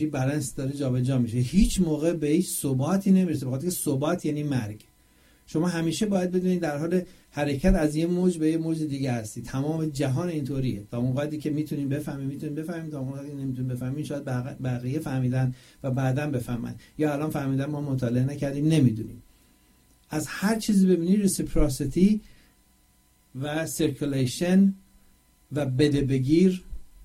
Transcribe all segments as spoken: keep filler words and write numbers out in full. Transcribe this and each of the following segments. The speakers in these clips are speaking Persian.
بالانس داره جابجا میشه، هیچ موقع به هیچ ثباتی نمیرسه، بخاطر که ثبات یعنی مرگ. شما همیشه باید بدونید در حال حرکت از یه موج به یه موج دیگه هستی. تمام جهان اینطوریه. تا اون وقتی که میتونین بفهمید میتونین بفهمید، تا اون وقتی نمیتونین بفهمید شاید بقیه فهمیدن و بعداً بفهمن، یا الان فهمیدن ما مطالعه نکردیم نمیدونیم. از هر چیزی ببینید ریسیپروسیتی و سرکولیشن و بده بگیر،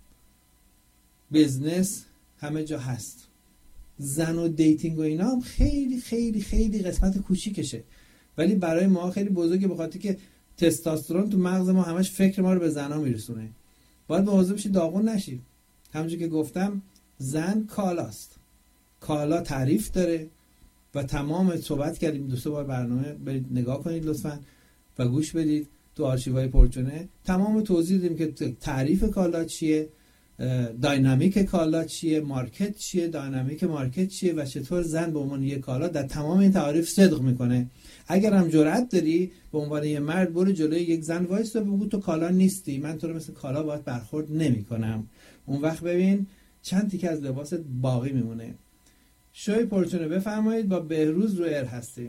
بزنس همه جا هست. زن و دیتینگ و اینا هم خیلی خیلی خیلی قسمت کوچیکشه، ولی برای ما خیلی بزرگه، به خاطر که تستوسترون تو مغز ما همش فکر ما رو به زنا میرسونه. باید مواظب بشی داغون نشی. همونجوری که گفتم زن کالاست، کالا تعریف داره و تمام صحبت کردیم. دو سه بار برنامه برید نگاه کنید لطفاً و گوش بدید تو آرشیوهای پرچونه. تمام توضیح دادیم که تعریف کالا چیه، داینامیک کالا چیه، مارکت چیه، داینامیک مارکت چیه و چطور زن به عنوان یک کالا در تمام این تعریف صدق میکنه. اگر هم جرأت داری به عنوان یک مرد برو جلوی یک زن وایس و بگو تو کالا نیستی، من تو رو مثل کالا باید برخورد نمیکنم. اون وقت ببین چند تیکه از لباست باقی میمونه. شوی پرچونه بفرمایید، با بهروز رو ایر هستیم.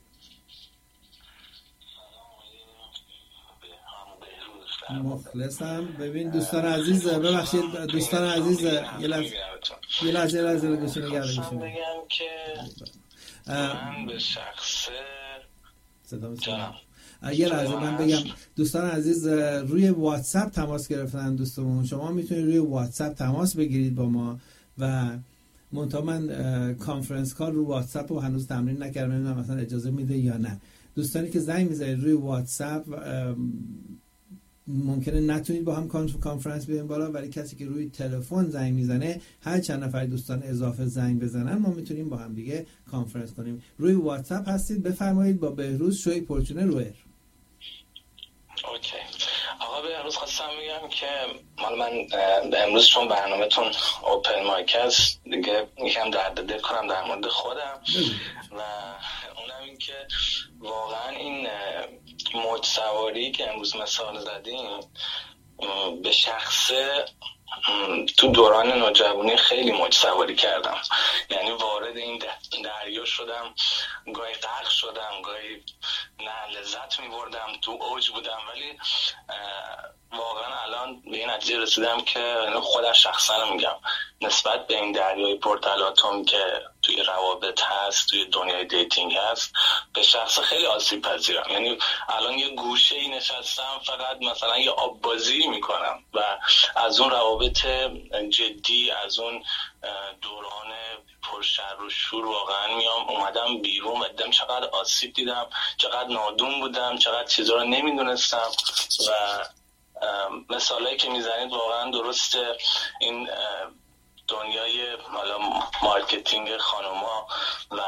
مخلصم. ببین دوستان عزیز، ببخشید دوستان عزیز، یه لحظه یه لحظه لحظه گوشی نگرد گوشی بگم که من به شخص صدا می‌شنوم. یه لحظه من بگم دوستان عزیز روی واتساپ تماس گرفتن دوستمون، شما میتونید روی واتساپ تماس بگیرید با ما و منتها من کانفرنس کال رو واتساپ رو هنوز تمرین نکردم، نمیدونم مثلا اجازه میده یا نه. دوستانی که زنگ میزنید روی واتساپ ممکنه نتونید با هم کانفرنس بیاین بالا، ولی کسی که روی تلفن زنگ میزنه هر چند نفر دوستان اضافه زنگ بزنن ما میتونیم با هم دیگه کانفرنس کنیم. روی واتساپ هستید، بفرمایید با بهروز شوی پرچونه رویر. اوکی آقا بهروز خواستم بگم که مال من امروز چون برنامه‌تون اوپن مایک است دیگه یکم درد دل کنم در مورد خودم و اونم این که واقعا این موج سواری که امروز مثال زدیم به شخصه تو دوران نوجوانی خیلی موج سواری کردم، یعنی وارد این دریا شدم، گاهی غرق شدم، گاهی نه لذت می بردم، تو اوج بودم، ولی واقعا الان به این نتیجه رسیدم که خودم شخصا میگم نسبت به این دریای پرتلاطم که توی روابط هست، توی دنیای دیتینگ هست، به شخص خیلی آسیب پذیرم. یعنی الان یه گوشه ای نشستم فقط مثلا یه آب بازی میکنم و از اون روابط جدی، از اون دوران پرشر و شور واقعا میام اومدم بیرون و دیدم چقدر آسیب دیدم، چقدر نادون بودم، چقدر چیزا رو نمیدونستم و مثالایی که میزنید واقعا درسته. این دنیای حالا مارکتینگ خانوما و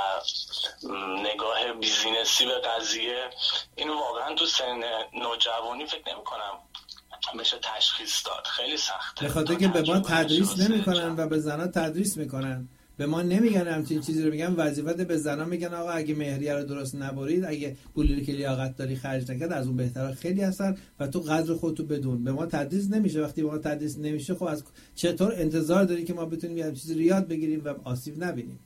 نگاه بیزینسی به قضیه اینو واقعا تو سن نوجوانی فکر نمی کنم بشه تشخیص داد، خیلی سخته. به خاطر که به ما تدریس نمیکنن و به زنا تدریس میکنن، به ما نمیگن همچین چیزی رو، میگن وظیفت به زنا میگن آقا اگه مهریه رو درست نبرید، اگه پولی که لیاقت داری خرج نکرد، از اون بهتره خیلی هستن و تو قدر خودتو بدون. به ما تدریس نمیشه. وقتی به ما تدریس نمیشه خب از چطور انتظار داری که ما بتونیم یه چیزی رو یاد بگیریم و آسیب نبینیم؟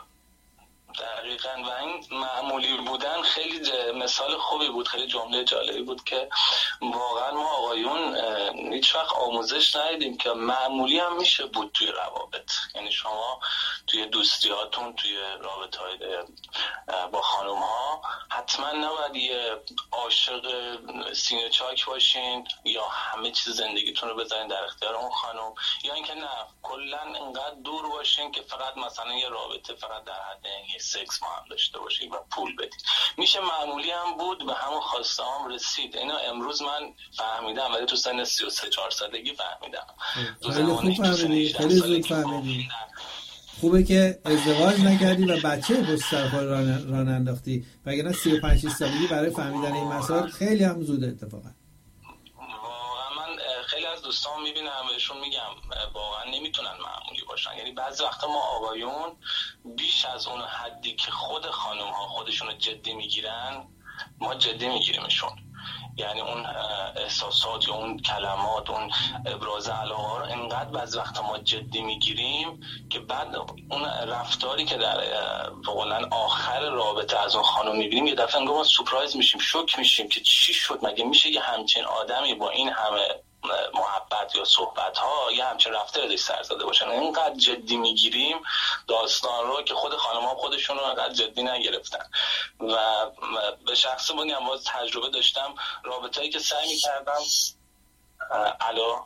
دقیقاً. و این معمولی بودن خیلی مثال خوبی بود، خیلی جمله جالبی بود که واقعا ما آقایون هیچ وقت آموزش ندیدیم که معمولی هم میشه بود توی روابط. یعنی شما توی دوستیاتون، توی رابطه‌های با خانم ها حتما نباید یه عاشق سینه چاک باشین یا همه چیز زندگیتون رو بذارین در اختیار اون خانم، یا اینکه نه کلا انقدر دور باشین که فقط مثلا یه رابطه فقط در حد یه سکس ما هم داشته باشین و پول بدین. میشه معمولی هم بود، به همون خواسته هم رسید. اینا امروز من فهمیدم، ولی تو سن سی و سه چهار سالگی فهمیدم. خیلی خوب فهمیدی، خیلی زود فهمیدی. خوبه که ازدواج نکردی و بچه پشت سر خود راه انداختی، وگرنه سی و پنج سالگی برای فهمیدن این مسائل خیلی هم زوده. اتفاقا واقعا من خیلی از دوستان میبینم بهشون میگم واقعا نمیتونن معمولی باشن. یعنی بعضی وقتا ما آقایون بیش از اون حدی که خود خانم ها خودشون رو جدی میگیرن ما جدی میگیریمشون. یعنی اون احساسات یا اون کلمات، اون ابراز علاقه رو انقدر بعض وقتا ما جدی میگیریم که بعد اون رفتاری که در واقعا آخر رابطه از اون خانم میبینیم یه دفعه انگار ما سورپرایز میشیم، شوک میشیم که چی شد، مگه میشه یه همچین آدمی با این همه محبت یا صحبت ها یه همچین رفتار ازش سر زده باشن. اینقدر جدی میگیریم داستان رو که خود خانم ها خودشون رو اینقدر جدی نگرفتن. و به شخص بگم باز تجربه داشتم رابطه‌ای که سعی میکردم. الو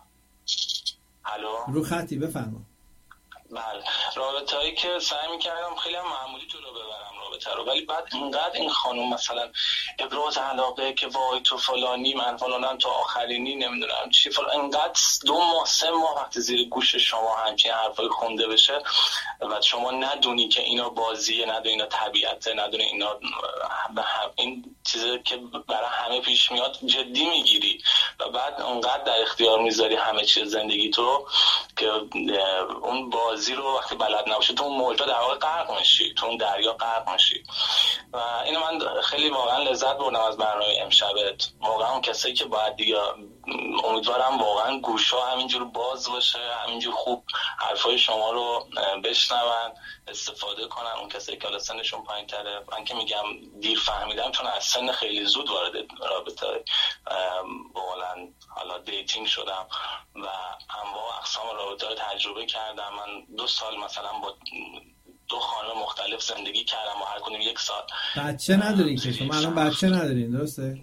الو رو خطی بفرما. بله، رابطه‌ای که سعی میکردم خیلی هم معمولی جلو ببرم رابطه رو، ولی بعد اینقدر این خانم مثلا ابراز علاقه که وای تو فلانی من فلانم تو آخرینی نمیدونم چی فلان، اینقدر دو ماه سه ماه وقتی زیر گوش شما همچین حرفای خونده بشه و شما ندونی که اینا بازیه، ندونی اینا طبیعته، ندونی اینا این چیزی که برای همه پیش میاد جدی میگیری و بعد اونقدر در اختیار میذاری همه چیز زندگی تو که اون بازی رو وقتی بلد نباشی تو اون موجا در واقع غرق میشی، تو اون دریا غرق میشی. و اینو من خیلی واقعا لذت بردم از برنامه امشبت. واقعا اون کسایی که باید دیگه امیدوارم واقعا گوشا همینجور باز باشه، همینجور خوب حرفای شما رو بشنون، استفاده کنن. اون کسایی که حالا سنشون پایین‌تره، من که میگم دیر فهمیدم چون از سن خیلی زود وارد رابطه واقعا حالا دیتینگ شدم و انواع اقسام رابطه رو تجربه کردم. من دو سال مثلا با دو خانم مختلف زندگی کردم و هر کدوم یک سال. بچه ندارین که شما الان بچه ندارین درسته؟ نه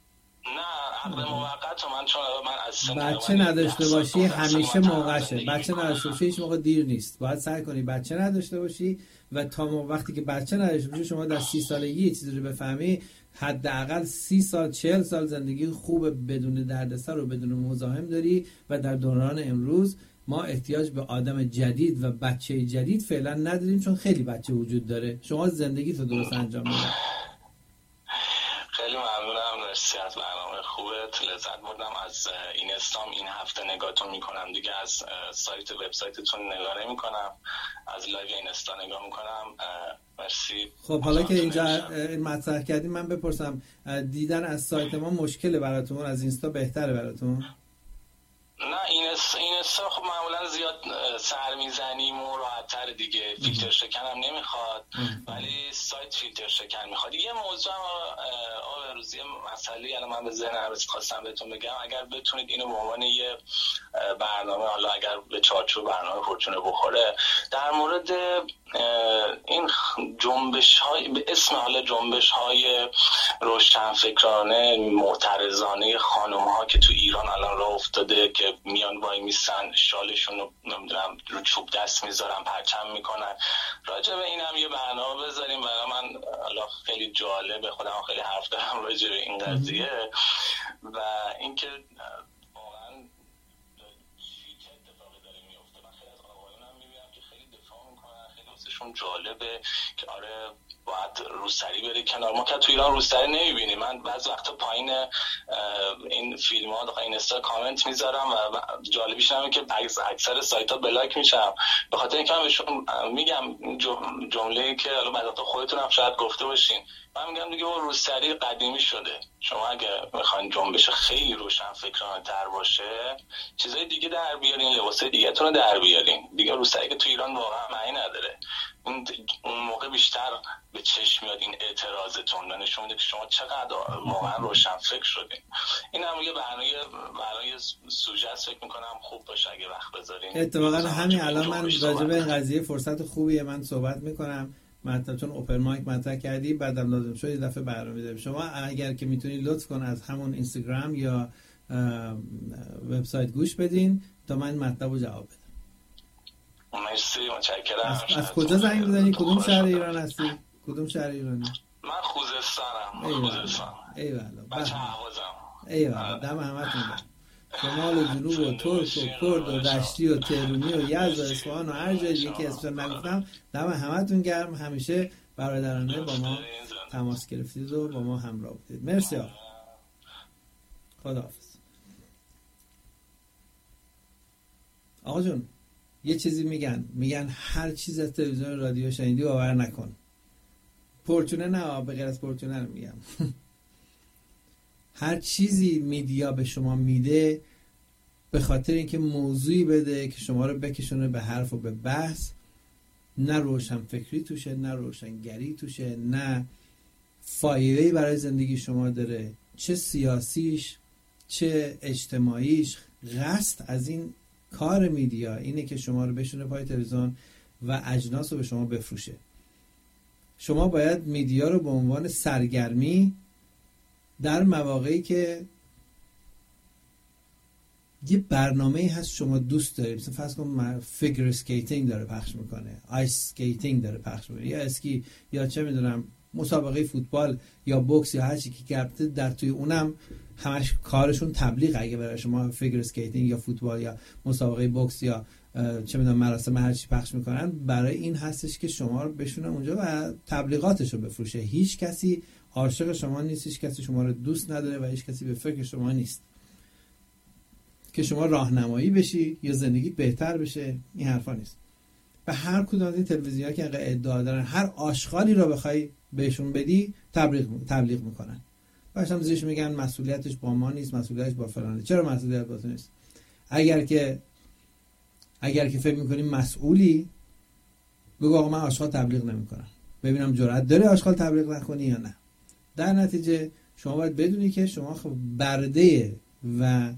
عقد موقت من چون من از سن بچه نداشته باشی همیشه موقعشه. بچه نداشته باشی هیچ موقع دیر نیست. باید سعی کنی بچه نداشته باشی و تا وقتی که بچه نداشته باشی شما در سی سالگی یه چیزی رو بفهمی حداقل سی سال چهل سال زندگی خوب بدون دردسر و بدون مزاحم داری. و در دوران امروز ما احتیاج به آدم جدید و بچه جدید فعلا نداریم چون خیلی بچه وجود داره. شما زندگی تو درست انجام بدید. خیلی ممنونم، مرسی از برنامه خوبت، لذت بردم. از این استام این هفته نگاهتون میکنم دیگه، از سایت وبسایتتون نگاه نمیکنم، از لایو اینستا نگاه میکنم. مرسی. خب حالا که اینجا مطرح کردیم من بپرسم دیدن از سایت ما مشکله براتون؟ از اینستا بهتره براتون؟ نه این اینستا خب معمولا زیاد سر میزنیم و راحت‌تر دیگه، فیلتر شکن هم نمیخواد ولی سایت فیلتر شکن میخواد. یه موضوع آقا روزی مسئله یعنی من به ذهنم رسید خواستم بهتون بگم، اگر بتونید اینو به عنوان یه برنامه، حالا اگر به چارچوب برنامه فورچونه بخوره، در مورد این جنبش های به اسم حالا جنبش های روشنفکرانه معترضانه خانم ها که تو ایران الان راه افتاده که میان وای میسن شالشون رو نمیدونم رو چوب دست میذارن پرچم میکنن، راجع به این هم یه برنامه بذاریم. برای من حالا خیلی جالبه، خودم خیلی حرف دارم راجع به این قضیه و اینکه واقعا چی چه اتفاقی داره میفته. من خیلی از آقایونم میبینم که خیلی دفاع میکنن، خیلی واسهشون جالبه که آره باید روسری بره کنار. ما که تو ایران روسری نمیبینیم. من بعض وقتا پایین این فیلم ها داخل اینستا کامنت میذارم و جالبیش اینه که اکثر سایت ها بلاک میشم به خاطر اینکه من بهشون میگم جمله‌ای که حالا بعد وقتا خودتون هم شاید گفته باشین، من میگم دیگه اون روسری قدیمی شده. شما اگه میخواین جنبش خیلی روشن فکرانه تر باشه چیزای دیگه در بیارین، لباسای دیگه تون رو در بیارین. دیگه روسری که تو ایران واقعا معنی نداره. اون موقع بیشتر به چشم میاد این اعتراضتون و نشون میده که شما چقدر واقعا روشن فکر شدین. این هم یه برنامه برای سوژه است، فکر میکنم خوب باشه اگه وقت بذارین. اتفاقا همین الان من راجع به این قضیه فرصت خوبیه من صحبت میکنم. مثلا چون اوپن مایک مطرح کردی بعدم لازم شد یه دفعه برنامه میذاریم. شما اگر که میتونید لطف کن از همون اینستاگرام یا وبسایت گوش بدین تا من مطلب رو جواب بدم. مرسی، متشکرم. از, از کجا زنگ میزنی؟ کدوم شهر ایران هستی؟ کدوم شهر ایرانی؟ من خوزستانم. خوزستان. ایوالله. بچه اهوازم. ایوالله. دم همتون گرم. شمال و جنوب و ترک و کرد و رشتی و تهرونی و یزد و اصفهان و هر جای دیگه که اسمش نگفتم دم همتون گرم. همیشه برادرانه با ما تماس گرفتید و با ما همراه بودید. مرسی آقا. خداحافظ. آقا جون یه چیزی میگن میگن هر چیز از تلویزیون رادیو شنیدی باور نکن. پورچونه نه، به غیر از پورچونه رو میگم. هر چیزی میدیا به شما میده به خاطر اینکه موضوعی بده که شما رو بکشونه به حرف و به بحث، نه روشن فکری توشه، نه روشنگری توشه، نه فایده‌ای برای زندگی شما داره، چه سیاسیش چه اجتماعیش. قصد از این کار میدیا اینه که شما رو بشونه پای تلویزیون و اجناس رو به شما بفروشه. شما باید میدیا رو به عنوان سرگرمی در مواقعی که یه برنامه‌ای هست شما دوست دارید، مثلا فرض کن فیگر اسکیتینگ داره پخش میکنه، آیس اسکیتینگ داره پخش میکنه، یا اسکی، یا چه میدونم مسابقه فوتبال یا بوکس یا هر چی که گرفته، در توی اونم همش کارشون تبلیغ. اگه برای شما فیگر اسکیتینگ یا فوتبال یا مسابقه بوکس یا چه میدونم مراسم هر چی پخش میکنن، برای این هستش که شما رو بشونن اونجا و تبلیغاتش رو بفروشه. هیچ کسی عاشق شما نیست، هیچ کسی شما رو دوست نداره و هیچ کسی به فکر شما نیست که شما راهنمایی بشی یا زندگی بهتر بشه. این حرفا نیست. و هر کدوم از این تلویزیون‌ها که انقدر ادعا دارن هر آشغالی رو بخوای بهشون بدی تبلیغ تبلیغ میکنن. باشم زیرش میگن مسئولیتش با ما نیست، مسئولیتش با فلانه. چرا مسئولیت با تو نیست؟ اگر که اگر که فکر میکنی مسئولی، بگو آقا من آشغال تبلیغ نمیکنم، ببینم جرأت داری آشغال تبلیغ نکنی یا نه. در نتیجه شما باید بدونی که شما خب برده و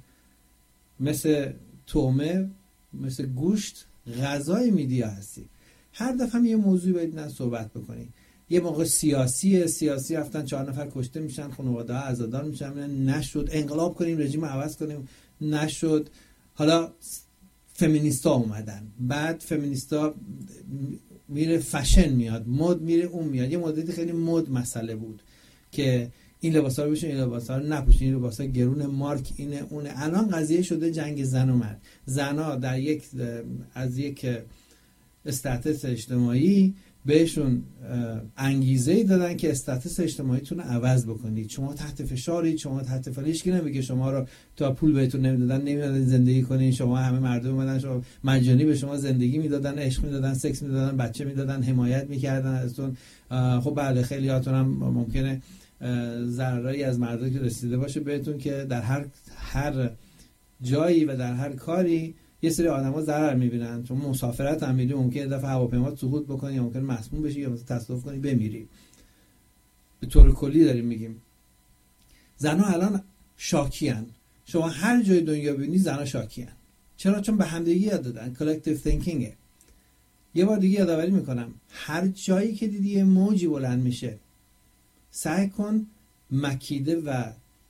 مثل تومه، مثل گوشت غذای میدیا هستی. هر دفعه هم یه موضوعی باید نه صحبت بکنی. یه موقع سیاسیه، سیاسی رفتن چهار نفر کشته میشن، خانواده ها عزادار میشن، نشد انقلاب کنیم رژیم عوض کنیم، نشد. حالا فمینیستا اومدن، بعد فمینیستا میره فشن میاد، مد میره اون میاد. یه مدتی خیلی مد مسئله بود که این لباسا رو بپوشین، این لباسا رو نپوشین، این لباسا گرون، مارک اینه اونه. الان قضیه شده جنگ زن و مرد. زنا در یک از یک استاتس اجتماعی بهشون انگیزه دادن که استاتس اجتماعیتون رو عوض بکنید. شما تحت فشارید، شما تحت فشار. هیچ کی نمیگه شما رو تا پول بهتون نمیدادن نمیدادن زندگی کنین. شما همه مردم اومدن شما مجانی به شما زندگی میدادن، عشق میدادن، سکس میدادن، بچه میدادن، حمایت میکردن ازتون. خب بله خیلیاتون هم ممکنه ضرری از مردم که رسیده باشه بهتون که در هر هر جایی و در هر کاری یه سری آدما ضرر میبینن. چون مسافرت هم میدونی ممکنه یه دفعه هواپیما سقوط بکنه یا ممکنه مسموم بشی یا تصادف کنی بمیری. به طور کلی داریم میگیم زنا الان شاکیان. شما هر جای دنیا ببینی زنا شاکیان. چرا؟ چون به همدیگه یاد دادن. کالکتیو تینکینگ. یه بار دیگه یادآوری میکنم، هر جایی که دیدی یه موجی بلند میشه، سعی کن مکیده و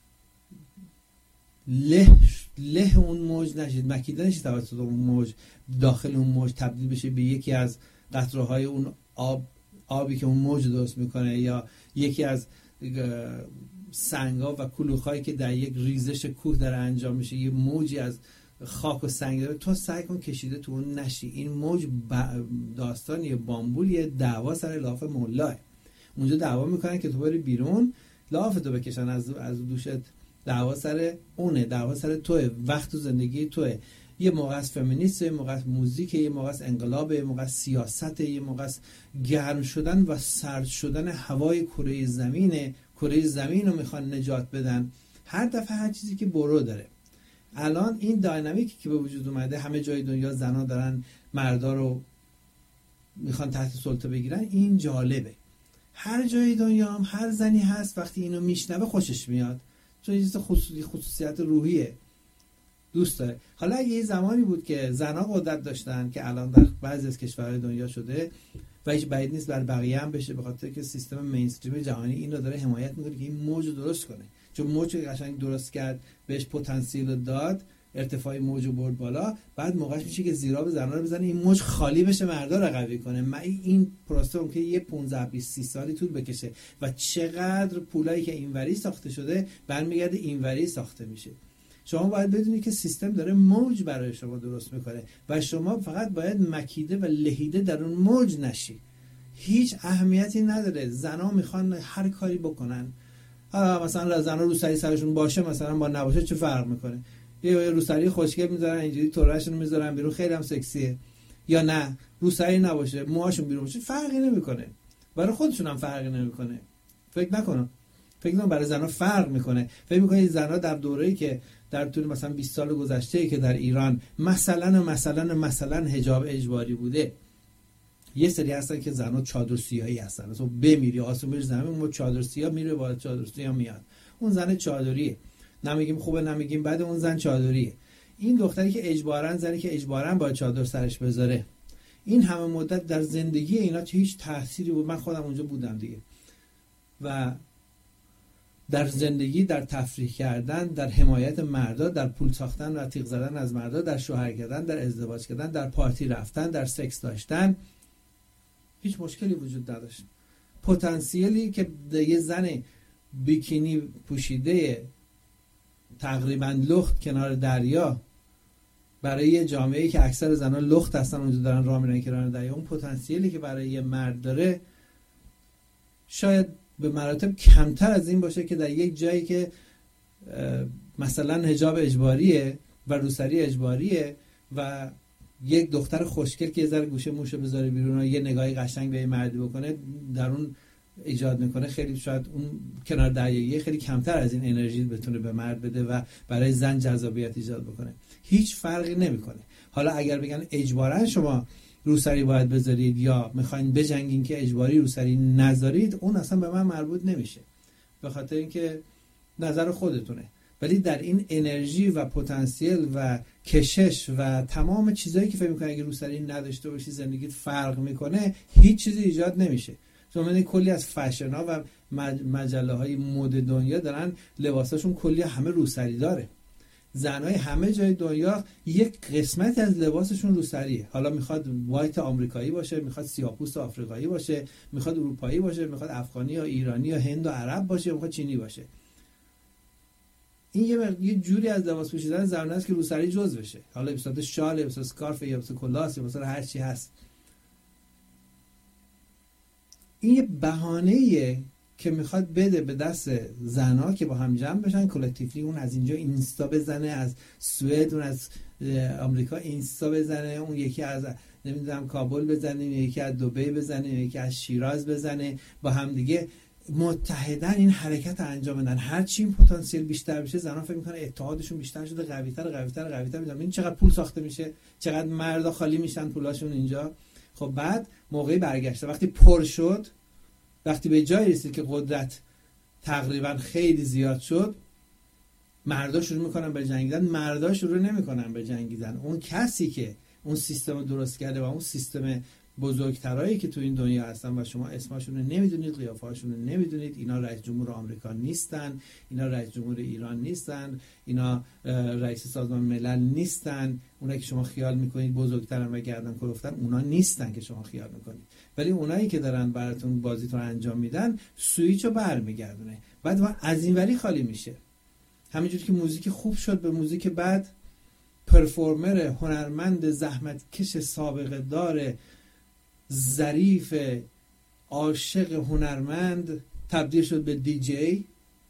له له اون موج نشید، مکیده نشید توسط اون موج داخل اون موج تبدیل بشه به یکی از قطره‌های اون آب آبی که اون موج درست میکنه، یا یکی از سنگ‌ها و کلوخ‌هایی که در یک ریزش کوه داره انجام میشه، یه موجی از خاک و سنگ داره. تو سعی کن کشیده تو اون نشی. این موج داستانی بامبولیه، دعوا سر لاف مولاه. اونجا دعوا میکنن که تو بری بیرون، لافتو بکشن از از دوشت. دعوا سر اونه، دعوا سر توه، وقت و زندگی توه. یه موقع از فمینیسته، یه موقع از موزیک، یه موقع از انقلاب، یه موقع از سیاست، یه موقع از گرم شدن و سرد شدن هوای کره زمینه. کره زمین رو میخوان نجات بدن. هر دفعه هر چیزی که برو داره. الان این داینامیکی که به وجود اومده، همه جای دنیا زنا دارن مردا رو میخوان تحت سلطه بگیرن، این جالبه. هر جای دنیا هم هر زنی هست وقتی اینو میشنوه خوشش میاد، چون یه خصوصی خصوصیت روحیه، دوست داره. حالا اگه یه زمانی بود که زنها قدرت داشتن که الان در بعضی از کشورهای دنیا شده و هیچ بعید نیست بر بقیه هم بشه، به خاطر که سیستم مینستریم جهانی این رو داره حمایت میکنه که این موج رو درست کنه. چون موج قشنگ درست کرد، بهش پتانسیل داد، ارتفاع موج رو برد بالا، بعد موقعش میشه که زیراب زنا رو بزنه این موج خالی بشه، مردا رو قوی کنه. من این پروسه ممکنه یه پانزده بیست سی سالی طول بکشه و چقدر پولایی که اینوری ساخته شده برمیگرده اینوری ساخته میشه. شما باید بدونی که سیستم داره موج برای شما درست میکنه و شما فقط باید مکیده و لهیده در اون موج نشی. هیچ اهمیتی نداره. زنا میخوان هر کاری بکنن. مثلا زنا روسری سرشون باشه، مثلا با نباشه چه فرق میکنه؟ یه روسری خوشگل میذارن اینجوری توراشون میذارن بیرون، خیلی هم سکسیه. یا نه روسری نباشه موهاشون بیرون باشه، فرقی نمیکنه. برای خودشون هم فرقی نمیکنه. فکر نکنم فکر کنم برای زنها فرق میکنه. فکر میکنید زنها در دوره‌ای که در طول مثلا بیست سال گذشته که در ایران مثلا مثلا مثلا حجاب اجباری بوده، یه سری هستن که زنها چادر سیاهی هستن، مثلا بمیری آسون میره زمین، اون چادر سیاه میره بالا، چادر سیاه میاد، اون زن چادریه، نمیگیم خوبه نمیگیم بده، اون زن چادریه. این دختری که اجباراً زنی که اجباراً با چادر سرش بذاره، این همه مدت در زندگی اینا چه هیچ تأثیری بود. من خودم اونجا بودم دیگه، و در زندگی، در تفریح کردن، در حمایت مردا، در پول ساختن و تیغ زدن از مردا، در شوهر کردن، در ازدواج کردن، در پارتی رفتن، در سکس داشتن، هیچ مشکلی وجود نداشت. پتانسیلی که یه زن بیکینی پوشیده تقریبا لخت کنار دریا برای یه جامعه‌ای که اکثر زنان لخت هستن اونجا دارن راه میرن کنار دریا، اون پتانسیلی که برای یه مرد داره شاید به مراتب کمتر از این باشه که در یک جایی که مثلا حجاب اجباریه و روسری اجباریه و یک دختر خوشگل که یه ذره گوشه موشه بذاره بیرون و یه نگاهی قشنگ به مردی بکنه در اون ایجاد میکنه، خیلی شاید اون کنار دریایی خیلی کمتر از این انرژی بتونه به مرد بده و برای زن جذابیت ایجاد بکنه. هیچ فرقی نمیکنه. حالا اگر بگن اجباراً شما روسری باید بذارید یا میخواین بجنگین که اجباری روسری نذارید، اون اصلا به من مربوط نمیشه، به خاطر اینکه نظر خودتونه. ولی در این انرژی و پتانسیل و کشش و تمام چیزایی که فکر میکنه اگه روسری نداشته باشی زندگیت فرق میکنه، هیچ چیزی ایجاد نمیشه. شما ببینید کلی از فشن ها و مجله های مد دنیا دارن لباساشون کلی همه روسری داره. زنای همه جای دنیا یک قسمت از لباسشون روسریه. حالا میخواد وایت آمریکایی باشه، میخواد سیاه‌پوست آفریقایی باشه، میخواد اروپایی باشه، میخواد افغانی یا ایرانی یا هند و عرب باشه، میخواد چینی باشه. این یه یه جوری از لباس پوشیدن زنانه است که روسری جزء بشه. حالا به صورت شال، به صورت اسکارف یا به صورت کلاس یا به صورت هر چی هست. این یه بهانه‌ایه که میخواد بده به دست زنها که با هم جمع بشن کلکتیولی، اون از اینجا اینستا بزنه، از سوئد اون از آمریکا اینستا بزنه، اون یکی از نمیدونم کابل بزنه، یکی از دبی بزنه، یکی از شیراز بزنه، با هم دیگه متحدن این حرکت انجام بدن. هر چی این پتانسیل بیشتر بشه زنها فکر میکنن اتحادشون بیشتر شده، قوی‌تر قوی‌تر قوی‌تر میشن. این چقدر پول ساخته میشه، چقدر مردا خالی میشن پولاشون اینجا. خب بعد موقعی برگشته وقتی پر شد، وقتی به جایی رسید که قدرت تقریبا خیلی زیاد شد، مردا شروع میکنن به جنگیدن. مردا شروع نمیکنن به جنگیدن. اون کسی که اون سیستم درست کرده و اون سیستم بزرگترایی که تو این دنیا هستن و شما اسمشون رو نمیدونید، قیافه‌هاشون رو نمیدونید، اینا رئیس جمهور آمریکا نیستن، اینا رئیس جمهور ایران نیستن، اینا رئیس سازمان ملل نیستن، اونایی که شما خیال میکنید بزرگترن و گردن کلفتن اونا نیستن که شما خیال میکنید. ولی اونایی که دارن براتون بازیتون انجام میدن سوئیچو برمیگردونه. بعد از این وری خالی میشه. همینجوری که موزیک خوب شد به موزیک بعد، پرفورمر هنرمند زحمتکش سابقه دار ظریف عاشق هنرمند تبدیل شد به دی جی،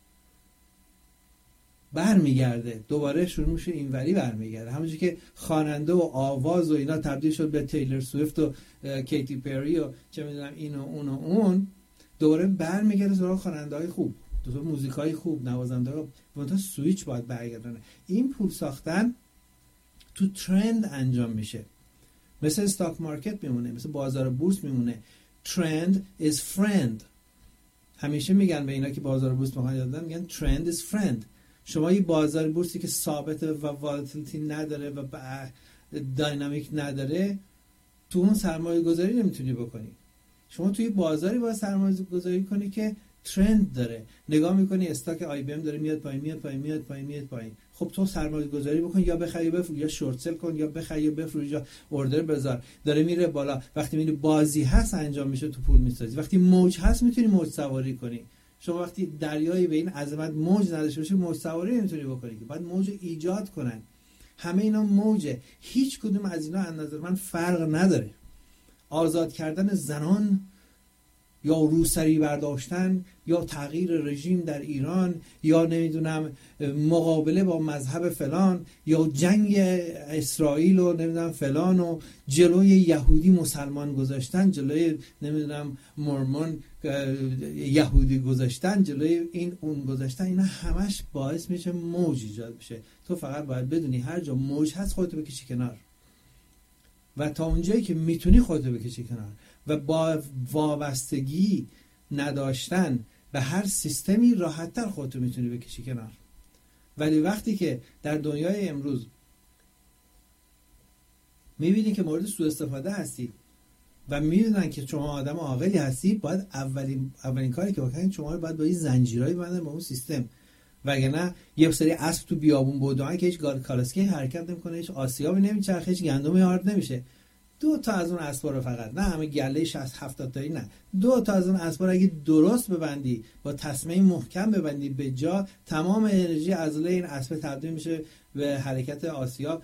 برمیگرده دوباره شروع میشه اینوری برمیگرده. همونجوری که خواننده و آواز و اینا تبدیل شد به تیلر سویفت و کیتی پری و چه میدونم این و اون و اون، دوباره برمیگرده سراغ خواننده‌های خوب، دوباره موزیکای خوب، نوازنده‌ها. منتها سویچ باید برگردونه. این پول ساختن تو ترند انجام میشه، مثل استاک مارکت میمونه، مثل بازار بورس میمونه. ترند is friend. همیشه میگن به اینا که بازار بورس میخوان یاد بدن، میگن ترند is friend. شما یه بازار بورسی که ثابته و والتیلیتی نداره و داینامیک نداره، تو اون سرمایه گذاری نمیتونی بکنی. شما توی بازاری باید سرمایه گذاری کنی که ترند داره. نگاه میکنی استاک آی بی ام داره میاد پایین میاد پایین میاد پایین میاد پایین. خب تو سرمایه گذاری بکن، یا بخری یا بفروش، یا شورت سل کن، یا بخری یا بفروش، یا اوردر بذار. داره میره بالا. وقتی میبینی بازی هست انجام میشه تو پول میسازی. وقتی موج هست میتونی موج سواری کنی. شما وقتی دریایی به این عظمت موج نداشته باشه موج سواری نمیتونی بکنی، که بعد موج ایجاد کنن. همه اینا موجه. هیچ کدوم از اینا از نظر من فرق نداره. آزاد کردن زنان یا روسری برداشتن یا تغییر رژیم در ایران یا نمیدونم مقابله با مذهب فلان یا جنگ اسرائیل و نمیدونم فلان و جلوی یهودی مسلمان گذاشتن، جلوی نمیدونم مورمون یهودی گذاشتن، جلوی این اون گذاشتن، اینا همش باعث میشه موج ایجاد بشه. تو فقط باید بدونی هر جا موج هست خودتو بکشی کنار و تا اونجایی که میتونی خودتو بکشی کنار و با وابستگی نداشتن به هر سیستمی راحت‌تر خودتو میتونی بکشی کنار. ولی وقتی که در دنیای امروز میبینی که مورد سوء استفاده هستی و میدونن که شما آدم عاقلی هستی، باید اولین اولین کاری که بکنید شما رو باید با این زنجیرایی ببندن با اون سیستم، وگرنه یه سری اسب تو بیابون بودن که هیچ کالسکی حرکت نمیکنه، هیچ آسیابی نمیچرخه، هیچ گندمی آرد نمیشه. دو تا از اون اسبا رو فقط، نه همه گله شصت هفتاد تایی، نه، دو تا از اون اسبا رو اگه درست ببندی، با تسمه محکم ببندی به جا، تمام انرژی عضله این اسب تبدیل میشه به حرکت آسیاب،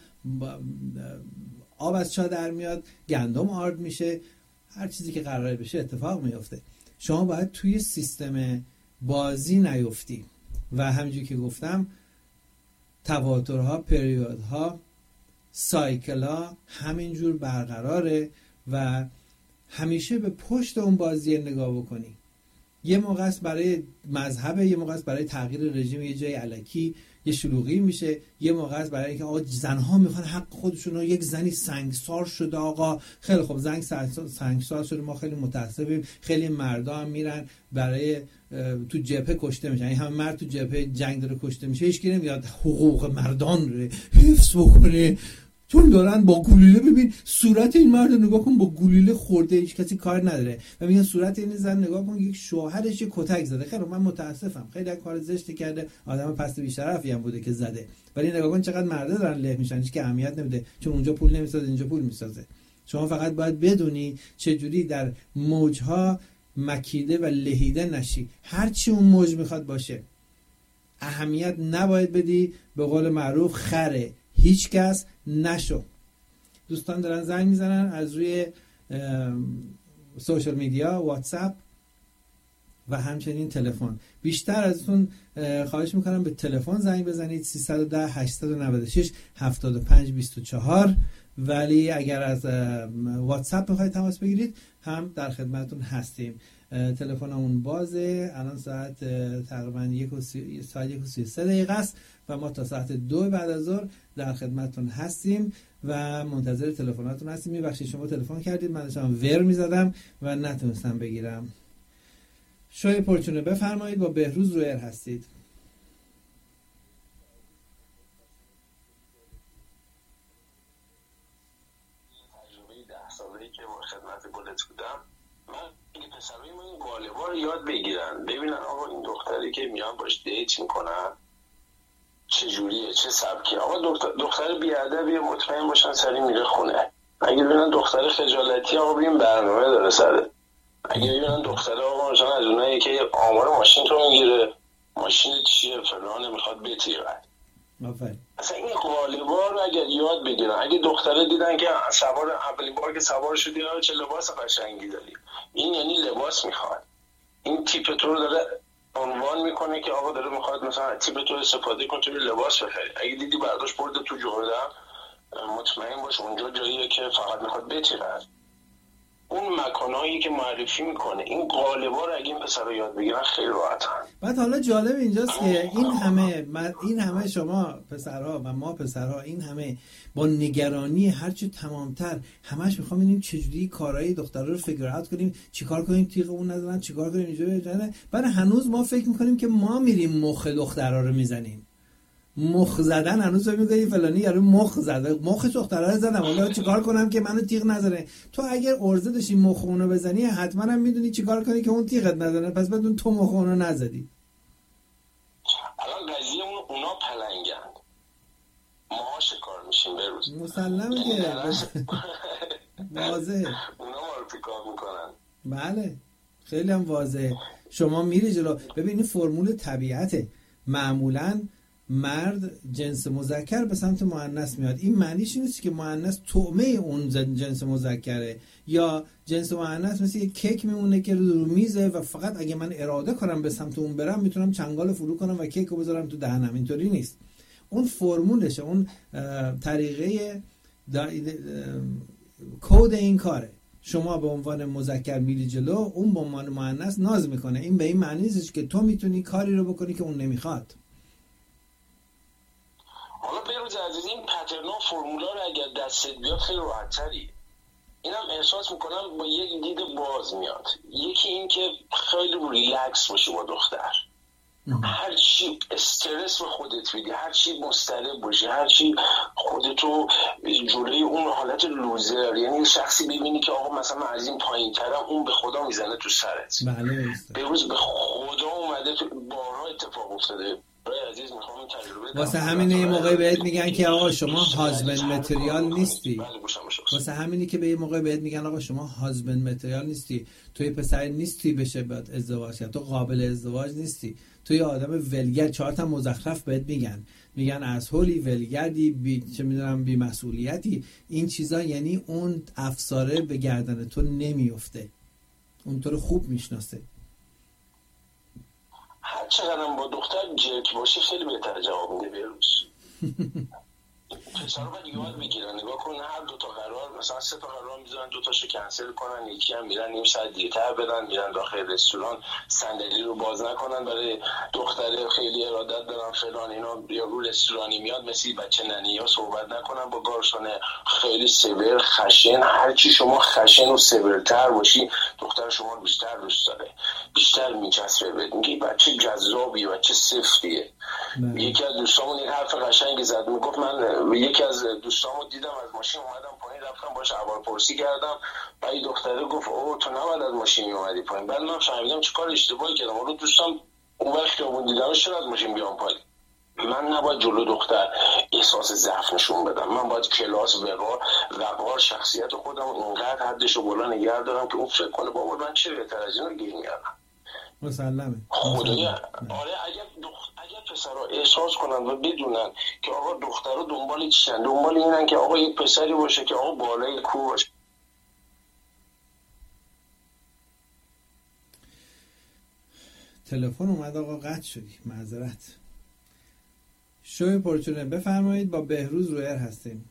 آب از چا در میاد، گندم آرد میشه، هر چیزی که قراره بشه اتفاق میفته. شما باید توی سیستم بازی نیفتی و همونجوری که گفتم تواترها، پریودها، سایکلا همینجور برقراره و همیشه به پشت اون بازی نگاه بکنی. یه موقع است برای مذهب، یه موقع است برای تغییر رژیم یه جای الکی یه شلوغی میشه، یه موقع است برای اینکه آقا زنها میخوان حق خودشون رو، یک زنی سنگسار شده آقا، خیلی خوب زنگ سنگسار شده، ما خیلی متاسفیم، خیلی مردا هم میرن برای تو جبهه کشته میشن، این همه مرد تو جبهه جنگ داره کشته میشه، هیچ کی نمیاد حقوق مردان رو حفظ بکنه، چون دارن با گلوله، ببین صورت این مرد نگاه کن، با گلوله خورده، هیچ کسی کار نداره، و میگن صورت این زن نگاه کن، یک شوهرش کتک زده. خیلی من متاسفم، خیلی کار زشتی کرده، آدم پست بی شرفی هم بوده که زده، ولی نگاه کن چقدر مرده دارن له میشن، هیچ که اهمیت نمیده، چون اونجا پول نمیسازه اینجا پول میسازه. شما فقط باید بدونی چجوری در موجها مکیده و لهیده نشی، هر چی اون موج میخواد باشه اهمیت نباید بدی، به قول معروف خره هیچ کس نشو. دوستان دارن زنگ میزنن از روی سوشال میدیا، واتساپ و همچنین تلفن. بیشتر ازتون خواهش میکنم به تلفن زنگ بزنید سیصد و ده هشتصد و نود و شش هفتاد و پنج بیست و چهار، ولی اگر از واتساپ بخواید تماس بگیرید هم در خدمتتون هستیم. تلفنمون بازه، الان ساعت تقریبا یک و سی ساعت یک و سی و سه دقیقه است و ما تا ساعت دو بعد از ظهر در خدمتتون هستیم و منتظر تلفناتون هستیم. میبخشید شما تلفن کردید، من داشتم ور میزدم و نتونستم بگیرم. شوی پرچونه بفرمایید، با بهروز رو ایر هستید. تجربه ده ساله‌ای که با خدمت گلت بودم، من اگه پسرای ما این قالب‌ها رو یاد بگیرن، ببینن آقا این دختری که میان باش دیت میکنن چه جوریه، چه سبکی. آقا دختر دختر بی‌ادبی، مطمئن باشن سری میره خونه. اگه ببینن دختر خجالتی، آقا ببین برنامه داره سره. اگه ببینن دختر آقا مثلا از اونایی که آمار ماشین تو میگیره، ماشین چیه فلانه میخواد بتیره. آفرین. اصلا این قالب‌ها رو اگر یاد بگیرن، اگه دختره دیدن که سوار اولین بار که سوار شدی چه لباس قشنگی داری، این یعنی لباس میخواد. این تیپ تو رو داره عنوان میکنه که آقا داره میخواد مثلا تیپ تو استفاده کن تو لباس بخری. اگه دیدی برداشت برده تو جردن، مطمئن باش اونجا جاییه که فقط میخواد بتیره. اون مکانهایی که معرفی میکنه، این قالب‌ها رو اگه این پسرا یاد بگیرن خیلی راحتن. بعد حالا جالب اینجاست که این همه این همه شما پسرها و ما پسرها این همه با نگرانی هرچه تمامتر همش میخوام ببینیم چجوری کارهای دخترها رو فیگر اوت کنیم، چیکار کنیم تیغمون نزنن، چیکار کنیم اینجوری بزنن. بعد هنوز ما فکر میکنیم که ما میریم مخ دخترها رو میزنیم. مخ زدن هنوز فکر می‌کنی فلانی یارو مخ زده، مخ دخترا رو زدم، حالا چیکار کنم که منو تیغ نزنه. تو اگر ارزه داشتی مخ اونو بزنی، حتما هم میدونی چیکار کنی که اون تیغت نزنه، پس بدون تو مخ اونو نزدی. الان قضیه اون اونا پلنگن، ما شکار میشیم به روز. مسلمه که واضحه اونا ما رو پیکار میکنن. بله خیلی هم واضحه. شما میری جلو، ببین این فرمول طبیعته. معمولاً مرد جنس مذکر به سمت مؤنث میاد. این معنیش نیست که مؤنث طعمه اون جنس مذکره، یا جنس مؤنث مثل یک کیک میمونه که رو میزه و فقط اگه من اراده کنم به سمت اون برم میتونم چنگال فرو کنم و کیکو بذارم تو دهنم. اینطوری نیست. اون فرمولشه، اون طریقه کد این کاره. شما به عنوان مذکر میری جلو، اون به عنوان مؤنث ناز میکنه. این به این معنی نیست که تو میتونی کاری رو بکنی که اون نمیخواد. حالا بروز عزیز، این پترنا فرمولا رو اگر دستت بیاد خیلی راحت‌تری. اینم احساس میکنم با یک دید باز میاد. یکی این که خیلی ریلکس باشی با دختر، هر چی استرس به خودت بدی، هر چی مضطرب باشی، هر چی خودتو جلوی اون حالت لوزر، یعنی شخصی ببینی که آقا مثلا من از این پایین ترم، اون به خدا میزنه تو سرت. بله. به روز به خدا اومده تو بارها اتفاق افتاده. عزیز میخوام تجربه واسه همینه یه موقعی بهت میگن که آقا شما هازبند متریال نیستی. واسه همینی که به یه موقعی بهت میگن آقا شما هازبند متریال نیستی، تو یه پسر نیستی بشه بعد ازدواج کرد، تو قابل ازدواج نیستی، تو یه آدم ولگر. چهار تا مزخرف بهت میگن، میگن اسهولی، ولگردی، بی چه میدونم بی مسئولیتی، این چیزا. یعنی اون افساره به گردن تو نمیفته، اون تو رو خوب میشناسه. هر چقدر با دختر جرک باشه خیلی بهتر جواب میده. بیروز پسرها باید یاد بگیرن. نگاه کن، هر دو تا قرار مثلا سه تا قرار میذارن، دو تاشو کنسل کنن، یکی هم میرن نیم ساعت دیرتر بدن، میرن داخل رستوران، صندلی رو باز نکنن برای دختر خیلی ارادت دارن فلان اینا، یا رو رستورانی میاد مثل بچه ننیا صحبت نکنن با گارسونه، خیلی سیور خشن. هر چی شما خشن و سیورتر باشی دختر شما بیشتر دوست داره، بیشتر میچسبه بهت. میگی بچه جذابیه، بچه سفتیه. یکی از دوستامون این حرف قشنگی زد، میگفت من یکی از دوستامو دیدم از ماشین اومدم پایین، رفتم باهاش احوالپرسی کردم، بعد دختره گفت اوه تو نباید از ماشین اومدی پایین. بعد من فهمیدم چیکار اشتباهی کردم. اون دوستام اون وقت که اون دیدمش چرا از ماشین بیام پایین. من نباید جلو دختر احساس ضعف نشون بدم، من باید کلاس وقار وقار شخصیت خودم اونقدر حدشو بالا نگه دارم که اون فکر کنه بابا من چه بهتر از اینو گیر میارم. مسلمه. خدایا آره، اگر دخ... اگر پسرها احساس کنن و بدونن که آقا دخترها دنبال چیشن، دنبال اینن که آقا یک پسری باشه که آقا بالای کوه باشه. تلفن اومد آقا، قطع شدی، معذرت. شوی پرچونه بفرمایید، با بهروز رویر هستیم.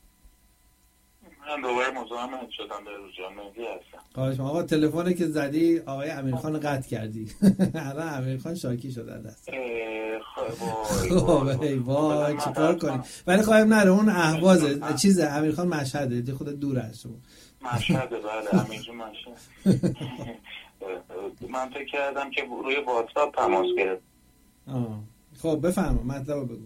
من دوباره مزاحمت شدم بهروز جان، مهدی هستم. خواهش آقا، تلفنی که زدی آقای امیرخان قطع کردی. الان امیرخان شاکی شده دست. خب ای وای چیکار کنیم؟ ولی خواهیم نره اون اهوازه چیزه، امیرخان مشهده، دی خودت دور از شما. مشهده بله، امیرجون مشهد. من فکر کردم که روی واتساپ تماس گرفت. آه خب بفرما مطلب بگو.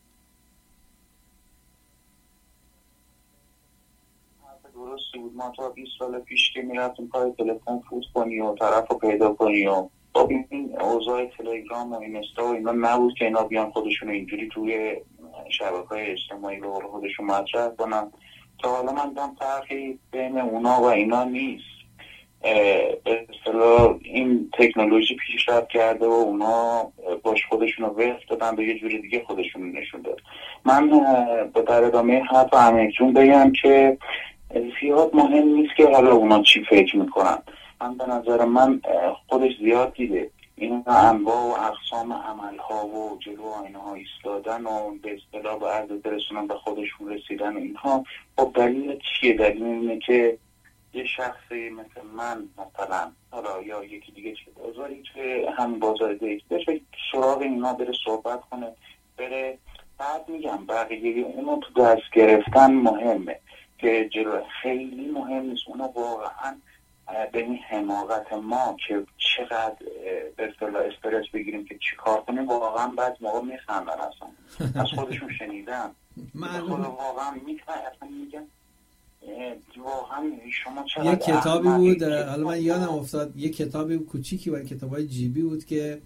درستی بود، ما تا بیست سال پیش که میرفتیم پای تلفن فوت کنی و طرف رو پیدا کنی و خب این اوضاع تلگرام و اینستا و اینا نبود که اینا بیان خودشون اینجوری توی شبکه‌های اجتماعی رو خودشون مطرح کنن. تا حالا من دیدم فرقی بین اونا و اینا نیست. به اصطلاح این تکنولوژی پیشرفت کرده و اونا باش خودشون رو وقت دادن به یه جوری دیگه خودشون نشون داد. من به در ادامه حرف امیرجون بگم که زیاد مهم نیست که حالا اونا چی فکر میکنن. من به نظر من خودش زیاد دیده این انواع و اقسام عملها و جلو آینه ها ایستادن و به اصطلاح به عرض برسونن به خودشون رسیدن و اینها. خب دلیل چیه؟ دلیل اینه که یه شخصی مثل من مثلا حالا یا یکی دیگه چه بازاری که هم بازار دیگه بشه سراغ اینا بره صحبت کنه بره. بعد میگم بقیه اونو تو دست گرفتن مهمه که جلو خیلی مهم نیست. اونا واقعا به این حماقت ما که چقدر به اصطلاح استرس بگیریم که چی کار کنیم واقعا بعد موقع میخندن اصلا. از خودشون شنیدم خدا واقعا میخواه اصلا میگن واقعا شما چقدر یه کتابی بود، حالا من یادم افتاد یه کتابی کوچیکی بود، کتابای جیبی بود که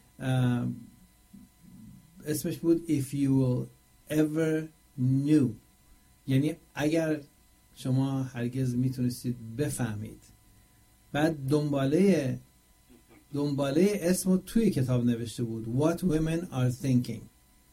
اسمش بود If you ever knew، یعنی اگر شما هرگز میتونستید بفهمید. بعد دنباله دنباله اسمو توی کتاب نوشته بود What women are thinking،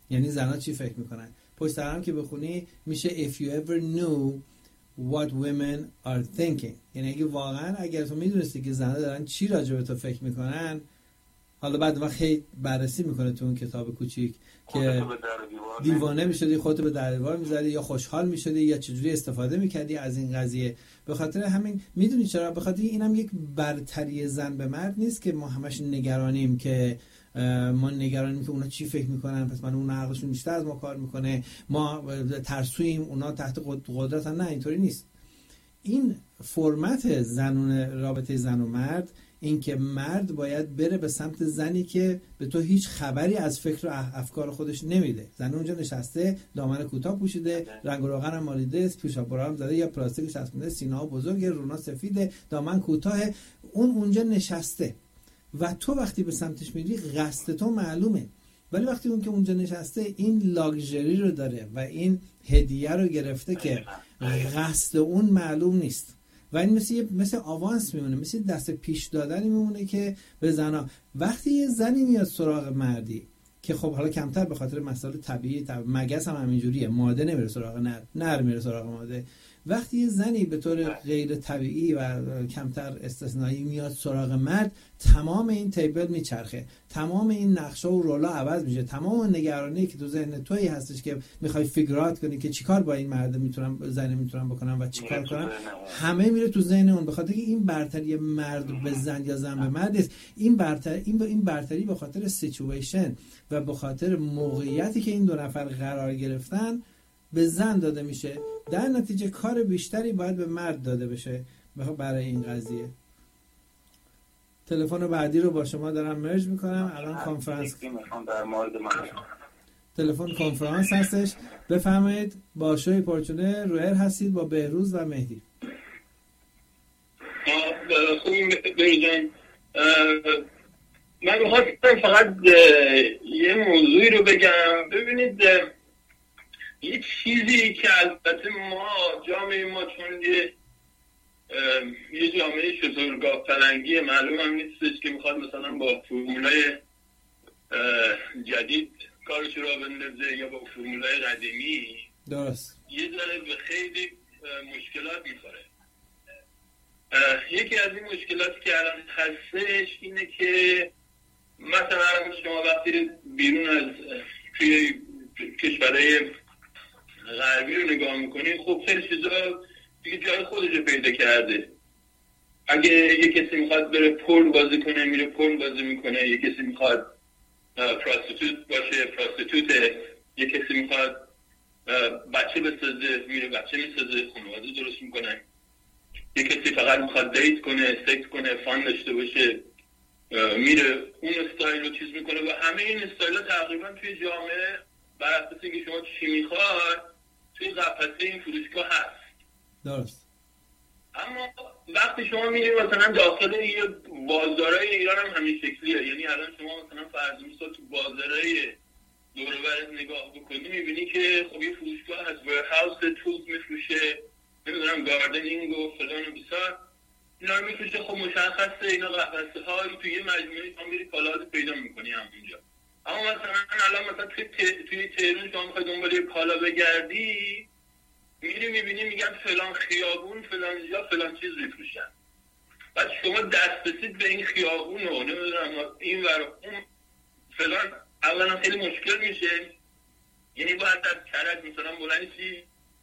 یعنی زنها چی فکر میکنن. پشت سر هم که بخونی میشه if you ever knew what women are thinking، یعنی اگه واقعا اگر تو میدونستی که زنها دارن چی راجع به تو فکر میکنن. حالا بعد وقت خیلی بررسی میکنه تو اون کتاب کوچیک که دیوانه میشدی، خودتو به در دیوار میزدی یا خوشحال میشدی یا چجوری استفاده میکردی از این قضیه. به خاطر همین میدونی چرا؟ به خاطر اینم یک برتری زن به مرد نیست که ما همش نگرانیم که ما نگرانیم که اونا چی فکر میکنن پس من اون عقلشون بیشتر از ما کار میکنه، ما ترسویم اونا تحت قدرتن. نه، اینطوری نیست. این فرمت زنون رابطه زن و مرد این که مرد باید بره به سمت زنی که به تو هیچ خبری از فکر و افکار خودش نمیده. زن اونجا نشسته، دامن کوتاه پوشیده، رنگ و روغن هم مالیده، پیشاپو هم زده یا پلاستیک چسبونده، سینه‌ها بزرگه، رونا سفیده، دامن کوتاه، اون اونجا نشسته و تو وقتی به سمتش میری قصد تو معلومه. ولی وقتی اون که اونجا نشسته این لاکچری رو داره و این هدیه رو گرفته که قصد اون معلوم نیست و این مثل مثل آوانس میمونه، مثل دست پیش دادنی میمونه که به زنا. وقتی یه زنی میاد سراغ مردی که خب حالا کمتر به خاطر مسائل طبیعی طب... مگس هم همینجوریه، ماده نمیره سراغ نر، نر میره سراغ ماده. وقتی یه زنی به طور غیر طبیعی و کمتر استثنایی میاد سراغ مرد، تمام این تیبل میچرخه، تمام این نقشه و رولا عوض میشه، تمام نگرانی که تو ذهن تویی هستش که میخوای فیگرات کنی که چیکار با این مرد میتونم زن میتونم بکنم و چیکار کنم، همه میره تو ذهن اون. به خاطر که این برتری مرد به زن یا زن به مرد است. این برتری این این برتری به خاطر سیچویشن و به خاطر موقعیتی که این دو نفر قرار گرفتن به زن داده میشه. در نتیجه کار بیشتری باید به مرد داده بشه برای این قضیه. تلفن بعدی رو با شما دارم مرج میکنم. الان کنفرانس تلفن کنفرانس هستش. بفرمایید. با شوی پرچونه رویر هستید با بهروز و مهدی. خوبی بهروز. من میخواستم فقط یه موضوعی رو بگم. ببینید یه چیزی که البته ما جامعه ما چون یه یه جامعه شترگاه پلنگی معلوم هم نیستش که میخواد مثلا با فرمولای جدید کارش را بندازه یا با فرمولای قدیمی. درست. یه ذره به خیلی مشکلات میخوره. یکی از این مشکلاتی که الان هستش اینه که مثلا شما وقتی بیرون از توی کشورهای غربی رو نگاه میکنید، خب خیلی چیزا دیگه جای خودش رو پیدا کرده. اگه یه کسی میخواد بره پول بازی کنه میره پول بازی میکنه، یه کسی میخواد پراستیتوت باشه پراستیتوته، یه کسی میخواد بچه بسازه میره بچه میسازه، خانواده درست میکنه، یه کسی فقط میخواد دیت کنه سکس کنه فان داشته باشه میره اون استایل رو چیز میکنه. و همه این استایل ها تقریبا توی جامعه بر اساس اینکه شما چی میخواد توی قفسه این فروشگاه هست. درست. اما وقتی شما میرید مثلا داخل یه بازارهای ایران هم همین شکلیه. یعنی الان شما مثلا فرض می‌کنید تو بازارهای دور و برت نگاه بکنی میبینی که خب یه فروشگاه از ورهاوس تولز میفروشه، نمیدونم گاردنینگ و فلان و بیسار اینا رو میفروشه. خب مشخصه اینا قفسه هایی توی یه مجموعه شما میری کالاهات پیدا میکنی همونجا. اما مثلا الان مثلا توی توی تهران شما میخوای دنبال یه کالا بگردی میری میبینی میگن فلان خیابون فلان جا فلان چیز میفروشن. بعد شما دست رسید به این خیابون و نمیدونم این ور اون فلان اولا خیلی مشکل میشه. یعنی باید از کرد مثلا بلندشی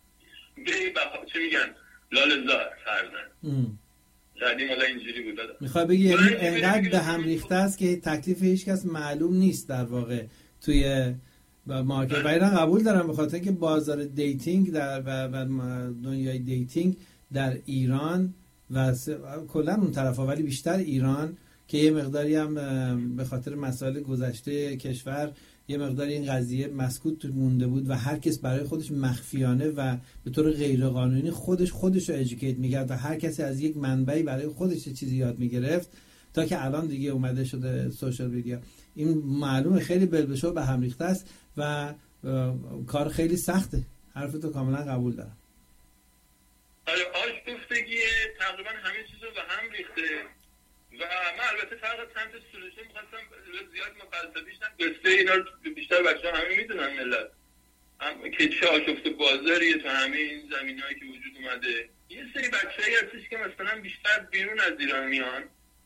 بری بخواه چه میگن لالزار فرزن شاید حالا اینجوری بود. میخوای بگی یعنی انقدر به هم ریخته است که تکلیف هیچ کس معلوم نیست در واقع توی مارکت. و اینا قبول دارم به خاطر که بازار دیتینگ در و دنیای دیتینگ در ایران و کلا اون طرفا ولی بیشتر ایران که یه مقداری هم به خاطر مسائل گذشته کشور یه مقداری این قضیه مسکوت مونده بود و هر کس برای خودش مخفیانه و به طور غیر قانونی خودش خودش رو ادوکییت می‌کرد و هر کسی از یک منبعی برای خودش چیزی یاد می‌گرفت تا که الان دیگه اومده شده سوشال میدیا. این معلومه خیلی بلبشو به هم ریخته است و کار خیلی سخته. حرفتو کاملا قبول دارم. آره آشفتگی تقریبا همه چیزو به هم ریخته و من البته فقط سمت سولوشن می‌خواستم زیاد مفصلیش نم قصه اینا رو بیشتر بچه‌ها همه میدونن ملت هم که چه آشفت بازاریه تو همه این زمینه‌ای که وجود اومده. یه سری بچه‌ای هستش که مثلا بیشتر بیرون از ایران میان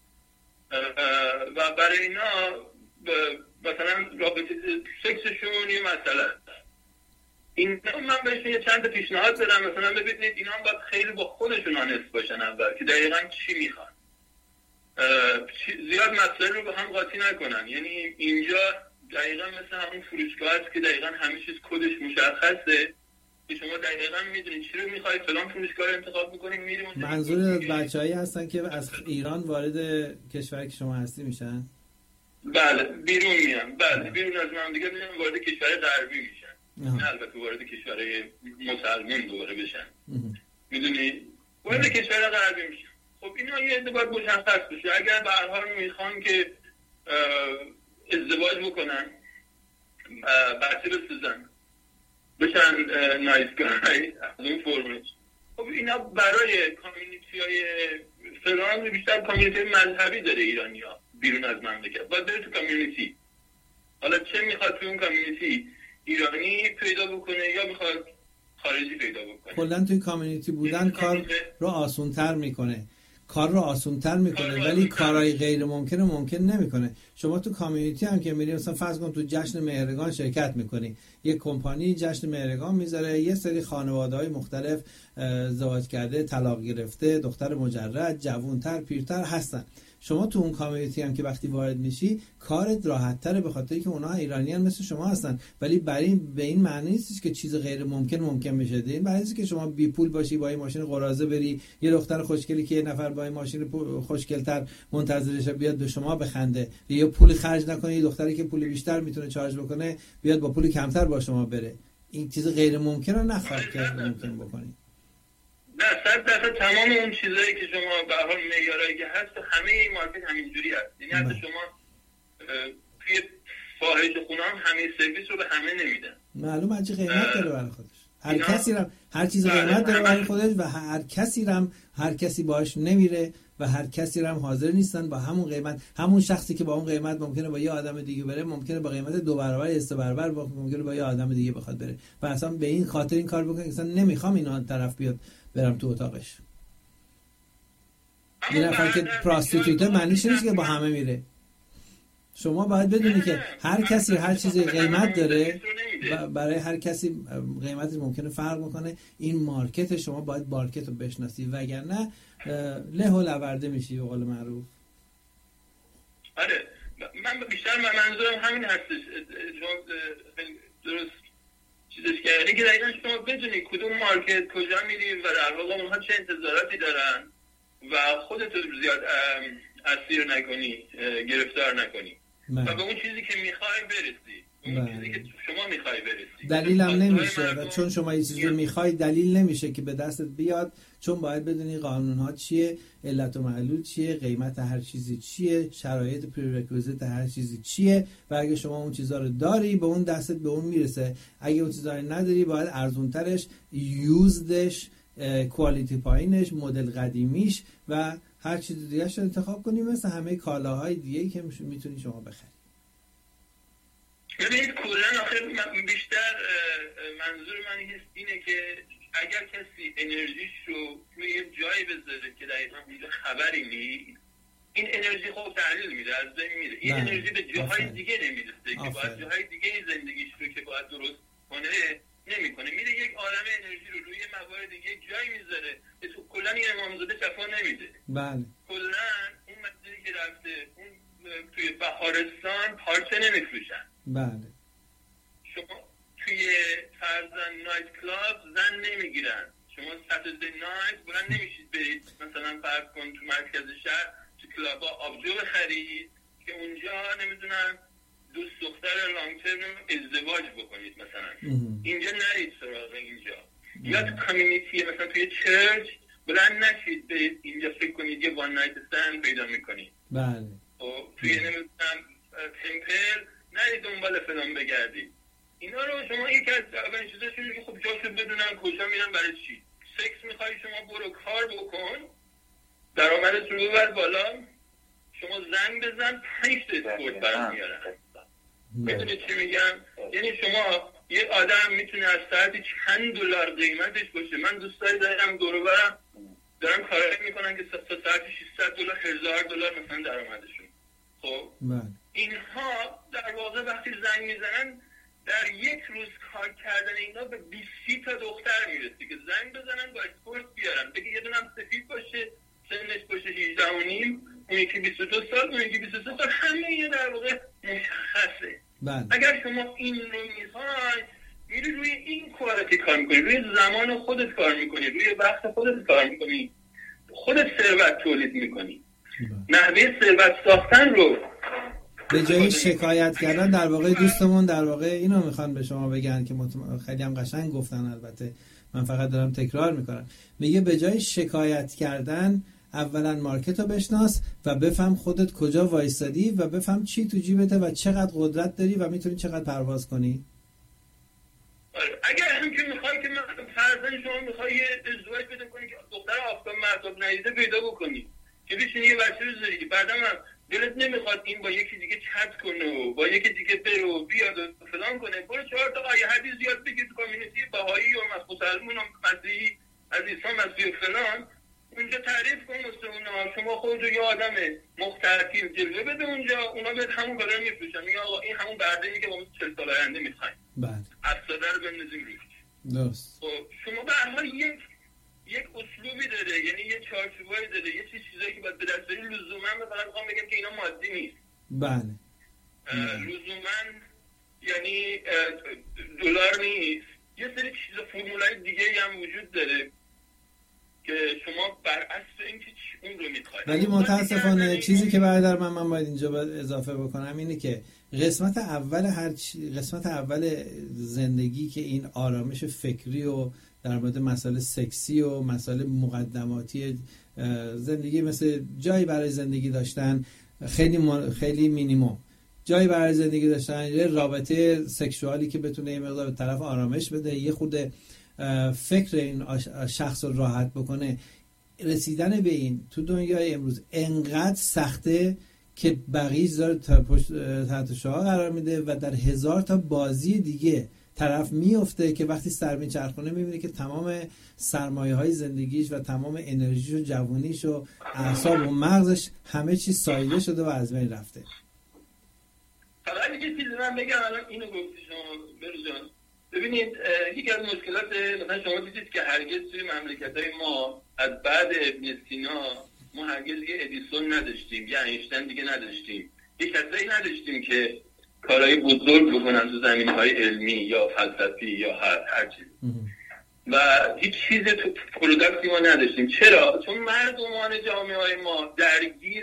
و برای اینا مثلا رابطه سکسشون یه مسئله. اینا من بهشون یه چند تا پیشنهاد بدم، مثلا ببینید اینا هم باید خیلی با خودشون آنست باشن اول که دقیقاً چی میخوان، زیاد مسئله رو به هم قاطی نکنن. یعنی اینجا دقیقاً مثل همون فروشگاه است که دقیقاً همه چیز کدش مشخصه که شما دقیقاً میدونید چی رو میخواید، فلان فروشگاه رو انتخاب میکنید میریم. منظور بچه‌هایی هستن که از ایران وارد کشوری که شما هستی میشن؟ بله بیرون میان، بله بیرون از مملکت میان وارد کشور غربی میشن، نه البته وارد کشور مسلمان دوباره بشن، میدونی وارد کشور غربی میشن. خب اینا یه عده باید مشخص بشه. اگر به هر حال میخوان که ازدواج بکنن، بچه بسازن، بشن نایس گای از اون فرمش، خب اینا برای کامیونیتی های فلان بیشتر کامیونیتی مذهبی داره ایرانی ها بیرون از مملکت، باید بره تو کامیونیتی. حالا چه میخواد تو اون کامیونیتی ایرانی پیدا بکنه یا میخواد خارجی پیدا بکنه، کلا توی کامیونیتی بودن کار رو آسان‌تر میکنه کار رو آسان‌تر میکنه ولی کارهای غیر ممکن ممکن نمیکنه. شما تو کامیونیتی هم که میری مثلا فرض کن تو جشن مهرگان شرکت میکنی، یه کمپانی جشن مهرگان میذاره، یه سری خانواده‌های مختلف ازدواج کرده، طلاق گرفته، دختر مجرد، جوانتر، پیرتر هستن. شما تو اون کامیونیتی هم که وقتی وارد میشی کارت راحت تره به خاطر که اونها ایرانیان مثل شما هستن، ولی برای به این معنی نیست که چیز غیر ممکن ممکن میشه. این برای اینکه که شما بی پول باشی با این ماشین قراضه بری، یه دختر خوشگلی که یه نفر با این ماشین خوشگلتر منتظرشه بیاد به شما بخنده، یا پول خرج نکنی یه دختری که پول بیشتر میتونه چارج بکنه بیاد با پول کمتر با شما بره. این چیز غیر ممکن رو نخواهید که ممکن بکنی. نه صد درصد تمام اون چیزایی که شما به هر حال معیارایی که هست همه این مارکت همینجوری هست. یعنی حتی شما توی فاحش خونه هم همه سرویس رو به همه نمیدن. معلومه هر چی قیمت داره برای خودش. هر کسی هم هر چیز قیمت داره برای خودش و هر کسی هم هر کسی باهاش نمیره و هر کسی هم حاضر نیستن با همون قیمت. همون شخصی که با اون قیمت ممکنه با یه آدم دیگه بره، ممکنه با قیمت دو برابر یا سه برابر ممکنه با یه آدم دیگه بخواد بره و اصلا به این خاطر این کار بکنه که اصلا نمیخوام اینا طرف بیاد برم تو اتاقش. این نفر که پراستیتویته معنیش نیست که با همه میره. شما باید بدونی که هر کسی هر چیزی قیمت داره و برای هر کسی قیمتش ممکنه فرق بکنه. این مارکت شما باید مارکت رو بشناسی وگرنه له و لورده میشی به قول معروف. آره من بیشتر منظورم همین هستش. شما درست چیزش کردی که دقیقا شما بدونی کدوم مارکت کجا میری و در واقع اونها چه انتظاراتی دارن و خودت رو زیاد اسیر نکنی، گرفتار نکنی و به اون چیزی که میخوای برسی، اون چیزی که شما میخوای برسی. دلیلم نمیشه و چون شما یه چیزی رو میخوای دلیل نمیشه که به دستت بیاد، چون باید بدونی قانونها چیه، علت و معلول چیه، قیمت هر چیزی چیه، شرایط پری‌رکوزیت هر چیزی چیه و اگه شما اون چیزا رو داری به اون دستت به اون میرسه. اگه اون چیزا رو نداری باید ارزونترش، یوزدش، کوالیتی پایینش، مدل قدیمیش و هر چیز دیگه رو انتخاب کنی مثل همه کالاهای دیگه‌ای که میتونی شما بخری. ببینید کلاً آخر بیشتر منظور من اینه که اگر کسی انرژیش رو توی یه جایی بذاره که دقیقاً اونجا خبری نیست، این انرژی خب تحلیل میده، از بین میره. این انرژی به جاهای دیگه نمیرسه که باید جاهای دیگه زندگیش رو که باید درست کنه نمیکنه، میره یک عالم انرژی رو روی موارد دیگه جای میذاره که تو کلاً این امامزاده شفا نمیده. بله کلاً اون مسئله که رفته اون توی بهارستان پارچه نمیفروشن. بله شما توی فرزن نایت کلاب زن نمیگیرن. شما ساتردی نایت بلند نمیشید برید مثلا فرض کن تو مرکز شهر تو کلابا آبجو بخرید که اونجا نمیدونم دوست دختر لانگ ترم ازدواج بکنید مثلا. اینجا نرید سراغ اینجا. یا تو کامیونیتی مثلا توی چرچ بلند نشید برید اینجا فکر کنید یه وان نایت استند پیدا میکنید. بله. و توی نمیدونم تمپل نرید دنبال فلان بگردید. اینا رو شما یکی از اولین چیزاشون که خب جاشو بدونن کجا میرن برای چی. سکس میخوای شما برو کار بکن، درآمدت رو ببر بالا، شما زنگ بزن پنج تا اسکورت برام میارن. میدونی چی میگم؟ یعنی شما یه آدم میتونه از ساعتی چند دلار قیمتش باشه. من دوستایی دارم دور و برم دارم کارایی میکنن که ساعتی ششصد دلار هزار دلار مثلا درآمدشون. خب اینها در واقع وقتی زنگ میزنن در یک روز کار کردن اینا به بیست تا دختر میرسه که زنگ بزنن با اسکورت بیارن. بگه یه دونم سفید باشه، سنش باشه هجده و نیم، اون یکی بیست و دو سال، اون یکی بیست و سه سال، همه اینا در واقع مشخصه. بله. اگر شما این رو میخوای میری روی این کوالیتی کار میکنی، روی زمان خودت کار میکنی، روی وقت خودت کار میکنی، خودت ثروت تولید میکنی. نحوه ثروت ساختن رو به جای شکایت کردن در واقع دوستمون در واقع اینو میخوان به شما بگن که مطمئن خیلی هم قشنگ گفتن، البته من فقط دارم تکرار میکنم. میگه به جای شکایت کردن اولا مارکت رو بشناس و بفهم خودت کجا وایستادی و بفهم چی تو جیبته و چقدر قدرت داری و میتونی چقدر پرواز کنی. اگر هم که میخوای که فرضاً شما میخوای ازدواج پیدا کنی که دختر آفتاب مهتاب ندیده پیدا بکنی که بشینی یه بچه بذاری، بعدم هم دلت نمیخواد این با یکی دیگه چت کنه و با یکی دیگه بره و بیاد و فلان کنه، برو چهار تا آیه حدیث یاد بگیر تو کامیونیتی بهایی و مسلمون و مسیحی از عیسی مسیح و فلان، اونجا تعریف کن واسه اونا. شما خودت یه آدم مخترتیم جلوه بده اونجا، اونا بهت همون کارا میفروشن. میگه آقا این همون برده‌ای که ما چهل سال آینده میخوایم. بله. افساده رو بندازیم روش. درست. خب شما به هر حال یک یک اسلوبی داره، یعنی یه چارچوبایی داره، یه چیز چیزایی که باید به دست بری. لزوما مثلا میخوام بگم که اینا مادی نیست. بله. لزوما یعنی دلار نیست. یه سری چیز فرمولای دیگه هم وجود داره که شما بر اساس اینکه اون رو میخواید. ولی متاسفانه چیزی که برادر من من باید اینجا باید اضافه بکنم اینه که قسمت اول هر چی... قسمت اول زندگی که این آرامش فکری و در مورد مسائل سکسی و مسائل مقدماتی زندگی مثل جایی برای زندگی داشتن خیلی م... خیلی مینیمم، جایی برای زندگی داشتن، یه رابطه سکشوالی که بتونه یه مقدار به طرف آرامش بده، یه خود فکر این شخص رو راحت بکنه. رسیدن به این تو دنیای امروز انقدر سخته که بقیه داره تحت شعاع قرار میده و در هزار تا بازی دیگه طرف میفته که وقتی سر میچرخونه میبینه که تمام سرمایه های زندگیش و تمام انرژیش و جوانیش و اعصاب و مغزش همه چیز ساییده شده و از بین رفته. فقط یه چیزی من بگم، الان اینو گفتی شما بروز جان. ببینید یکی از مشکلات مثلا شما دیدید که هرگز توی مملکت‌های ما از بعد ابن سینا ما هرگز یه ادیسون نداشتیم، یه اینشتین دیگه نداشتیم، یه کسایی نداشتیم که کارهای بزرگ بکنن تو زمینهای علمی یا فلسفی یا هر هر چیز و هیچ چیز تو پروداکتی ما نداشتیم. چرا؟ چون مردمان جامعه های ما درگیر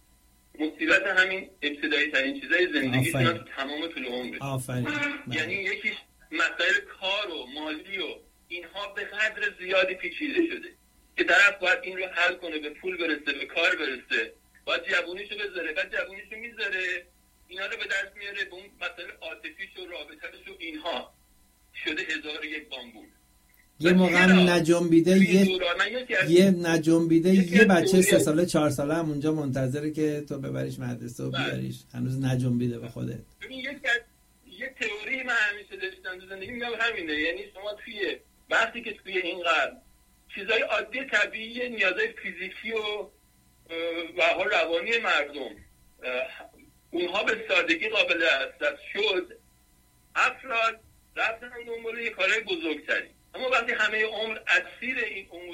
مصیبت همین ابتدایی ترین چیزای زندگیشون تو تمام طول عمرش. یعنی یکیش مسائل کار و مالی و اینها به قدر زیادی پیچیده شده که طرف باید این رو حل کنه، به پول برسه، به کار برسه، باید جوونیشو بذاره، بعد جوونیشو میذاره، اینا رو به دست میاره، به اون مسائل عاطفیش و رابطه‌اش و اینها شده هزار یک بامبول. یه موقع نجنبیده یه یه نجنبیده یه بچه سه ساله چهار ساله هم اونجا منتظره که تو ببریش مدرسه و بیاریش، هنوز نجنبیده به خودت. ببین یک یه تئوری من همیشه داشتم تو زندگی، میگم همینه. یعنی شما توی وقتی که توی این قرن چیزای عادی طبیعی، نیازهای فیزیکی و و حال روانی مردم اونها به سادگی قابل دسترس شد، افراد رفتن دنبال یه کارهای بزرگتری. اما وقتی همه عمر اسیر این امور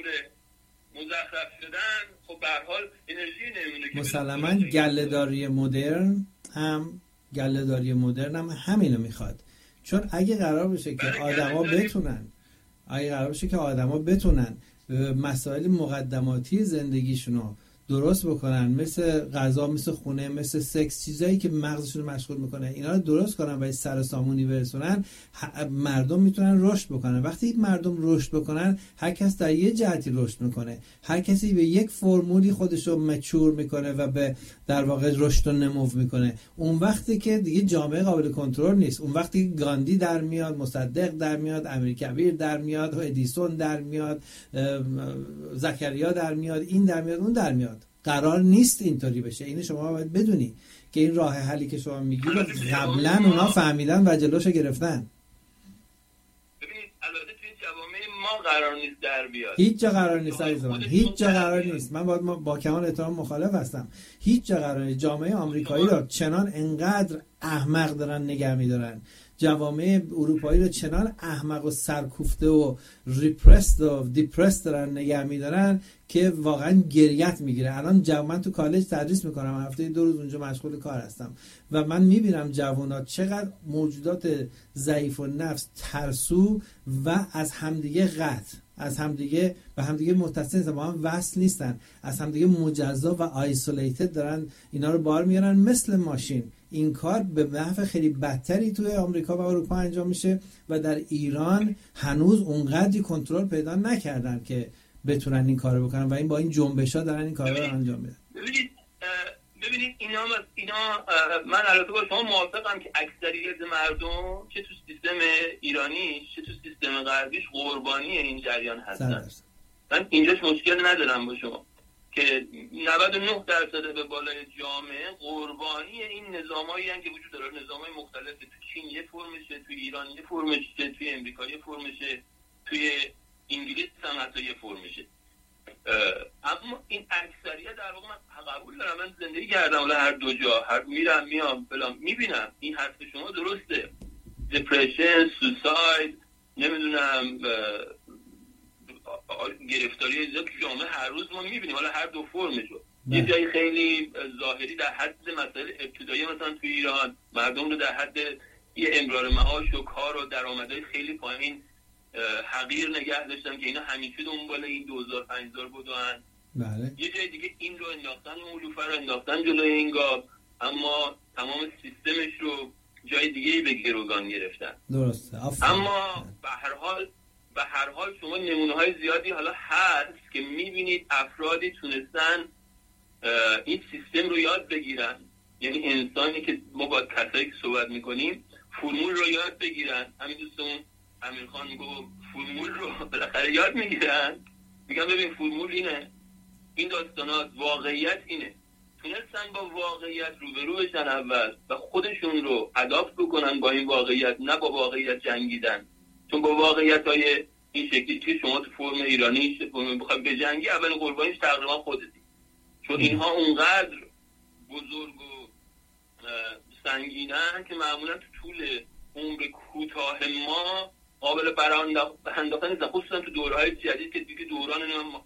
مزخرف شدن، خب به هر حال انرژی نمیمونه که مسلماً گله‌داری مدرن هم گله‌داری مدرن هم همینو میخواد. چون اگه قرار بشه که آدما بتونن اگه قرار بشه که آدما بتونن مسائل مقدماتی زندگیشونو درست بکنن، مثل غذا، مثل خونه، مثل سکس، چیزایی که مغزشون رو مشغول میکنه، اینا رو درست کنن و سر سامونی برسونن، مردم میتونن رشد بکنن. وقتی مردم رشد بکنن، هر کس در یه جهتی رشد میکنه، هر کسی به یک فرمولی خودش رو مچور میکنه و به در واقع رشد و نمو میکنه. اون وقتی که دیگه جامعه قابل کنترل نیست، اون وقتی گاندی در میاد، مصدق در میاد، امیرکبیر در میاد، ادیسون در میاد، زکریا در میاد، این در میاد، اون در میاد. قرار نیست اینطوری بشه. اینو شما باید بدونی که این راه حلی که شما میگی رو قبلا اونا فهمیدن و جلوشو گرفتن. ببینید البته توی جوامع ما قرار نیست در بیاد، هیچ جا قرار نیست عزیز من، هیچ جا قرار نیست. من با با کمال احترام مخالف هستم. هیچ جا قرار نیست. جامعه آمریکایی رو چنان انقدر احمق دارن نگه می‌دارن، جوامع اروپایی رو چنان احمق و سرکوفته و ریپرست و دیپرست دارن نگه می‌دارن که واقعا گریت میگیره. الان جو من تو کالج تدریس میکنم، هفته دو روز اونجا مشغول کار هستم و من میبینم جوونا چقدر موجودات ضعیف و نفس، ترسو و از همدیگه قطع، از همدیگه به همدیگه متصل نیستن، با هم وصل نیستن، از همدیگه مجزا و آیسولیتد دارن اینا رو بار میارن مثل ماشین. این کار به نحو خیلی بدتری توی آمریکا و اروپا انجام میشه و در ایران هنوز اونقدری کنترل پیدا نکردن که بتونن این کارو بکنن و این با این جنبشا دارن این کارا رو انجام میدن. ببینید ببینید اینا اینا من البته با شما موافقم که اکثریت مردم چه تو سیستم ایرانی چه تو سیستم غربیش قربانی این جریان هستن. من اینجاش مشکل ندارم با شما که نود و نه درصد به بالای جامعه قربانی این نظامایی هستند که وجود داره. نظامای مختلف تو چین یه فرمشه، تو ایران یه فرمشه، توی امریکا یه فرمشه، توی انگلیس هم حتی یه فرمشه. اما این اکثریت در واقع من قبول دارم، من زندگی کردم ولی هر دو جا، هر میرم میام فلان، میبینم این حرف شما درسته. دپرشن، سوساید، نمیدونم گرفتاری زیاد تو جامعه هر روز ما میبینیم، حالا هر دو فرمشو. یه جایی خیلی ظاهری در حد مسائل ابتدایی مثلا تو ایران مردم رو در حد یه امرار معاش و کار و درآمدهای خیلی پایین حقیر نگه داشتن که اینا همیشه دنبال این دو هزار پنج هزار بودن. بله. یه جای دیگه این رو انداختن، مولوفه رو انداختن جلوی این گاب، اما تمام سیستمش رو جای دیگه به گروگان گرفتن. درسته. اما به هر حال به هر حال شما نمونه‌های زیادی حالا هست که می‌بینید افرادی تونستن این سیستم رو یاد بگیرن، یعنی انسانی که ما با کسایی که صحبت می‌کنیم فرمول رو یاد بگیرن. همین دوستمون امیرخان میگه فرمول رو بالاخره یاد میگیرن، میگم ببین فرمول اینه، این داستانات واقعیت اینه. تونستن با واقعیت روبرو بشن اول و خودشون رو اداپت بکنن با این واقعیت، نه با واقعیت جنگیدن. چون با واقعیت‌های این شکلی که شما تو فرم ایرانی بخوای بجنگی، اول قربانیش تقریبا خودتی. چون اینها اونقدر بزرگ و سنگینن که معمولا تو طول عمر کوتاه ما قابل برانداختن نیستن، خصوصا تو دوره‌های جدید که دیگه دوران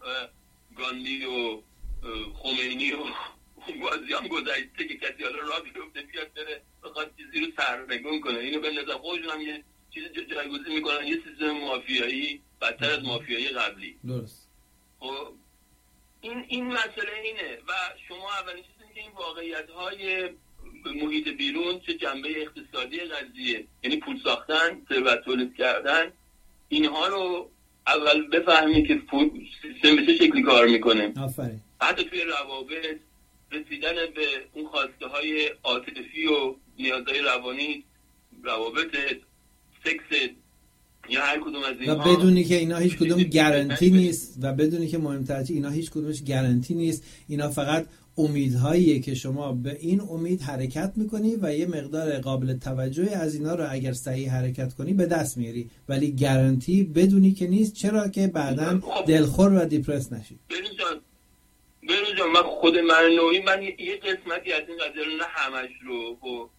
گاندی و خمینی و بازی هم گذشته که کسی حالا را بیفته بیاد بره بخواد چیزی رو سرنگون کنه، اینو بندازن خودشون هم یه چیز جایگزین میکنن، یه سیستم مافیایی بدتر از مافیایی قبلی. درست. خب این این مسئله اینه و شما اولین چیزی که این واقعیت‌های محیط بیرون، چه جنبه اقتصادی قضیه، یعنی پول ساختن، ثروت تولید کردن، اینها رو اول بفهمی که سیستم به چه شکلی کار میکنه. آفرین. حتی توی روابط رسیدن به اون خواسته های عاطفی و نیازهای روانی، روابط، سکس یا هر کدوم از اینها، و بدونی که اینا هیچ کدوم گارانتی نیست و بدونی که مهمتر چیه اینا هیچ کدومش گارانتی نیست. اینا فقط امیدهاییه که شما به این امید حرکت میکنی و یه مقدار قابل توجهی از اینا رو اگر صحیح حرکت کنی به دست میاری، ولی گارانتی بدونی که نیست، چرا که بعداً دلخور و دیپرس نشی. برون جان برون جان من خود من نوعی من یه قسمتی از این قضیه رو، نه همش رو خب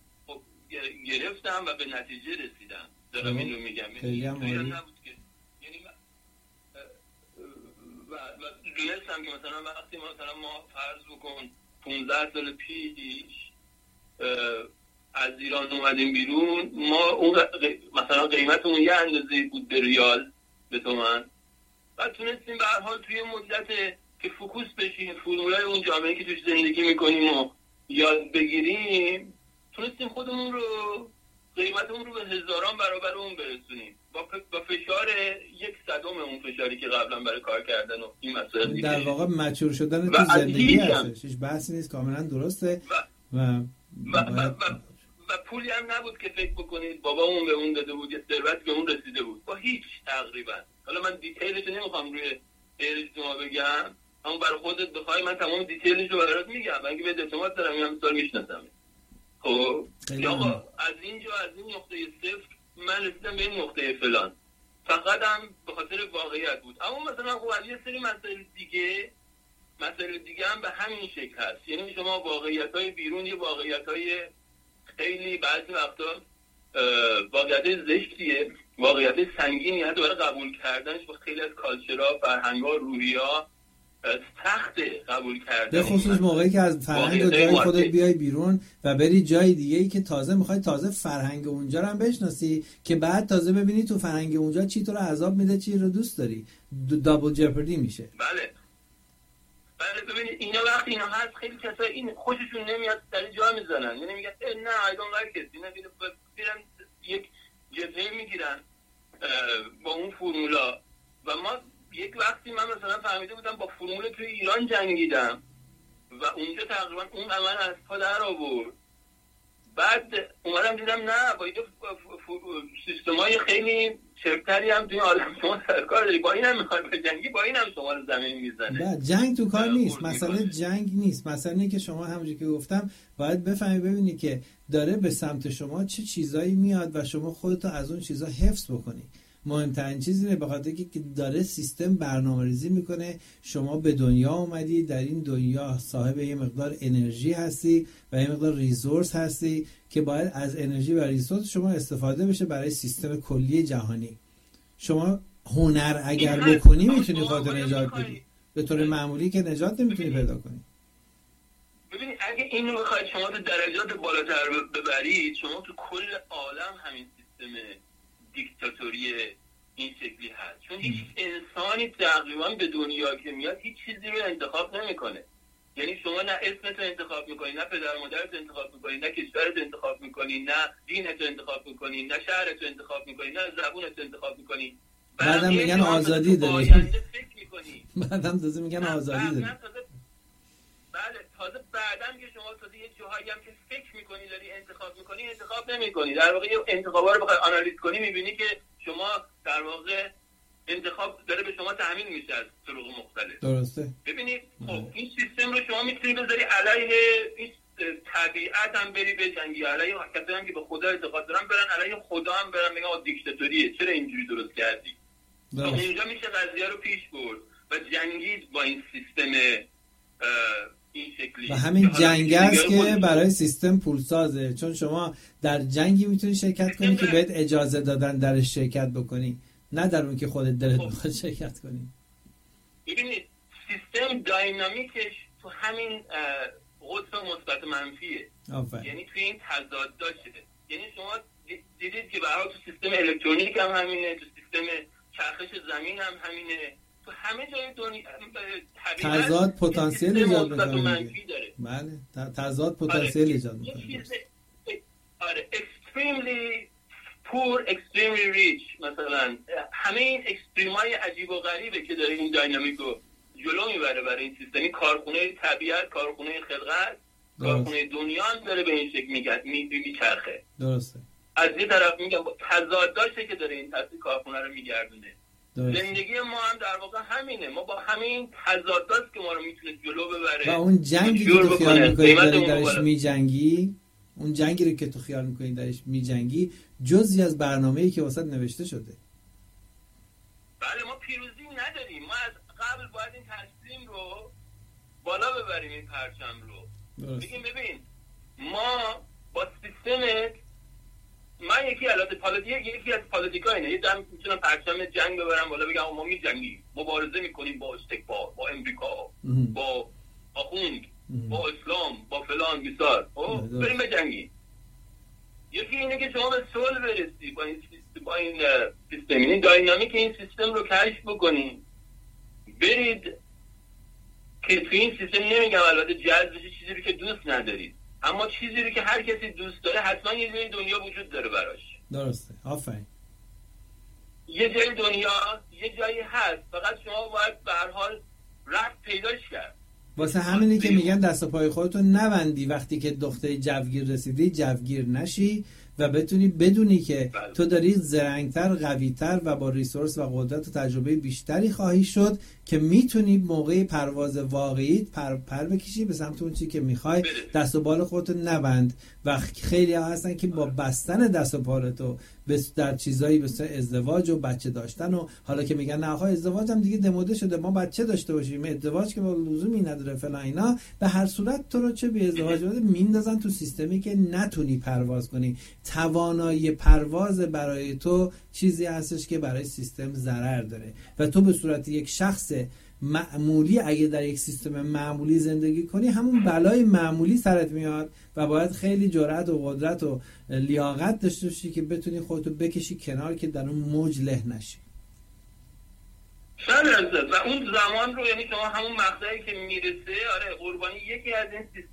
گرفتم و به نتیجه رسیدم. دارم این رو میگم، خیلی هم عالی. نبود که یعنی و دونستم که مثلا وقتی مثلا ما فرض بکن پانزده سال پیش از ایران اومدیم بیرون، ما اون مثلا قیمتمون یه اندازه بود به ریال به تومن و تونستیم به هر حال توی مدت که فوکوس بشیم فرمولای اون جامعه که توش زندگی میکنیم و یاد بگیریم، تونستیم خودمون رو قیمتمون رو به هزاران برابر اون برسونیم با با فشار یک صدم اون فشاری که قبلا برای کار کردن و این مسائل دیگه. در واقع مچور شدن تو زندگی هستش، هیچ بحثی نیست، کاملا درسته. و و, و, و, و, و پولی هم نبود که فکر بکنید بابامون به اون داده بود یا ثروت به اون رسیده بود، با هیچ تقریبا. حالا من دیتیلش نمیخوام روی ایرش شما بگم، اما برای خودت بخوای من تمام دیتیلش رو برات میگم، من که به اعتماد دارم، میگم مثال میشناسم. خب آقا از اینجا از این نقطه صفر من رسیدم به این نقطه فلان، فقط هم به خاطر واقعیت بود. اما مثلا خب یه سری مسائل دیگه مسائل دیگه هم به همین شکل هست. یعنی شما واقعیت‌های بیرون یه واقعیت‌های خیلی بعضی وقتا واقعیت زشتیه، واقعیت سنگینی، حتی برای قبول کردنش با خیلی از کالچرها، فرهنگ‌ها، روحیه‌ها سخته قبول کردن. به خصوص موقعی که از فرهنگ و جای خودت بیای بیرون و بری جای دیگه ای که تازه میخوای تازه فرهنگ اونجا رو هم بشناسی، که بعد تازه ببینی تو فرهنگ اونجا چی تو رو عذاب میده، چی رو دوست داری. دابل جپردی میشه. بله بله ببینید اینا وقتی اینا هست خیلی کسا این خوششون نمیاد سر جا میزنن، یعنی میگن نه I don't like it، اینا میرن یک جبهه میگیرن با اون فرمولا. و ما یک وقتی من مثلا فهمیده بودم با فرمول توی ایران جنگیدم و اونجا تقریبا اون عمل از پا در آورد. بعد اومدم دیدم نه با یه سیستمای خیلی چرکتری هم توی عالم شما سرکار داری، با این هم میخوای بجنگی، با این هم شما رو زمین میزنه. نه جنگ تو کار نیست، مسئله جنگ نیست، مسئله اینه که شما همونجوری که گفتم باید بفهمی ببینی که داره به سمت شما چه چیزایی میاد و شما خودتو از اون چیزا حفظ بکنی. مهمترین چیز اینه به خاطر که داره سیستم برنامه‌ریزی میکنه. شما به دنیا اومدی، در این دنیا صاحب یه مقدار انرژی هستی و یه مقدار ریسورس هستی که باید از انرژی و ریسورس شما استفاده بشه برای سیستم کلی جهانی. شما هنر اگر بکنی میتونی خودت نجات بدی، به طور معمولی که نجات نمیتونی پیدا کنی. ببینید اگه اینو بخواید شما تو درجات بالاتر ببرید، شما تو کل عالم همین سیستم دیکتاتوری این شکلی هست، چون هیچ انسانی تقریبا به دنیا که میاد هیچ چیزی رو انتخاب نمیکنه. یعنی شما نه اسمت رو انتخاب میکنی، نه پدر مادرت رو انتخاب میکنی، نه کشورت رو انتخاب میکنی، نه دینت رو انتخاب میکنی، نه شهرت رو انتخاب میکنی، نه زبونت رو انتخاب میکنی. بعدم میگن آزادی داری. بعدم تازه میگن آزادی داری. بله تازه بعدم که شما تازه یه جاهایی هم که فکر میکنی داری انتخاب میکنی انتخاب نمیکنی. در واقع یه انتخابا رو بخوای آنالیز کنی میبینی که شما در واقع انتخاب داره به شما تامین میشه از طرق مختلف. درسته. ببینید خب این سیستم رو شما میتونی بذاری علیه این طبیعت هم بری بجنگی، علیه کسایی هم که به خدا اعتقاد دارن برن علیه خدا هم برن میگن آ دیکتاتوریه چرا اینجوری درست کردی. اینجا میشه قضیه رو پیش برد و جنگید با این سیستم این شکلی. و همین جنگ است که برای سیستم پولسازه، چون شما در جنگی میتونی شرکت کنی که بهت اجازه دادن درش شرکت بکنی، نه در اون که خودت دلت میخواد شرکت کنی. ببینید سیستم داینامیکش تو همین قطب مثبت منفیه. آفرین. یعنی توی این تضاد داشته. یعنی شما دیدید که برای تو سیستم الکترونیک هم همینه، تو سیستم چرخش زمین هم همینه، تو همه جای دنیا تضاد پتانسیل ایجاد میکنه. بله تضاد پتانسیل ایجاد میکنه. آره extremely poor extremely rich مثلا همه این اکستریمای عجیب و غریبه که داره این داینامیک رو جلو میبره برای این سیستم. این کارخونه طبیعت، کارخونه خلقت، کارخونه دنیا هم داره به این شکل میگه میچرخه. درسته. از یه طرف میگم تضاد داشته که داره این تاثیر کارخونه رو میگردونه. زندگی ما هم در واقع همینه، ما با همین تضادات که ما رو میتونه جلو ببره. و اون جنگی که تو خیال میکنی داری درش میجنگی، اون جنگی رو که تو خیال میکنی درش میجنگی جزئی از برنامه‌ای که واسط نوشته شده. بله ما پیروزی نداریم، ما از قبل باید این تصمیم رو بالا ببریم، این پرچم رو بگیم ببین ما با سیستمت، من یکی البته پالیتیک یکی از پالیتیکا اینه، یه دم میتونم پرچم جنگ ببرم بالا بگم ما میجنگیم، مبارزه میکنیم با استکبار، با امریکا، با آخوند، با اسلام، با فلان بیسار، خب بریم بجنگیم. یکی اینه که شما به صلح برسی با این سیستم، با این سیستم، این داینامیک این سیستم رو کشف بکنید، برید که توی این سیستم نمیگم البته جذب بشه چیزی رو که دوست ندارید، اما چیزی رو که هر کسی دوست داره حتما یه جای دنیا وجود داره براش. درسته. آفرین. یه جای دنیا یه جایی هست، فقط شما باید به هر حال رفت پیداش کرد. واسه همینی که میگن دست و پای خودتو نبندی، وقتی که دختری جوگیر رسیدی جوگیر نشی و بتونی بدونی که بله. تو داری زرنگتر، قویتر و با ریسورس و قدرت و تجربه بیشتری خواهی شد که میتونی موقع پرواز واقعی پر, پر بکشی به سمت اون چی که میخوای. دست و بال خودتو نبند. و خیلی ها هستن که با بستن دست و پالتو در چیزایی مثل ازدواج و بچه داشتن و حالا که میگن نه آقا ازدواج هم دیگه دموده شده، ما بچه داشته باشیم، ازدواج که با لزومی نداره فلان اینا، به هر صورت تو رو چه بی ازدواج بده میندازن تو سیستمی که نتونی پرواز کنی. توانایی پرواز برای تو چیزی هستش که برای سیستم ضرر داره و تو به صورت یک شخص معمولی اگه در یک سیستم معمولی زندگی کنی همون بلای معمولی سرت میاد و باید خیلی جرأت و قدرت و لیاقت داشته باشی که بتونی خودتو بکشی کنار که در اون موج له نشی. خیلی عزیز. و اون زمان رو یعنی شما همون مقطعی که میرسه، آره قربانی یکی از این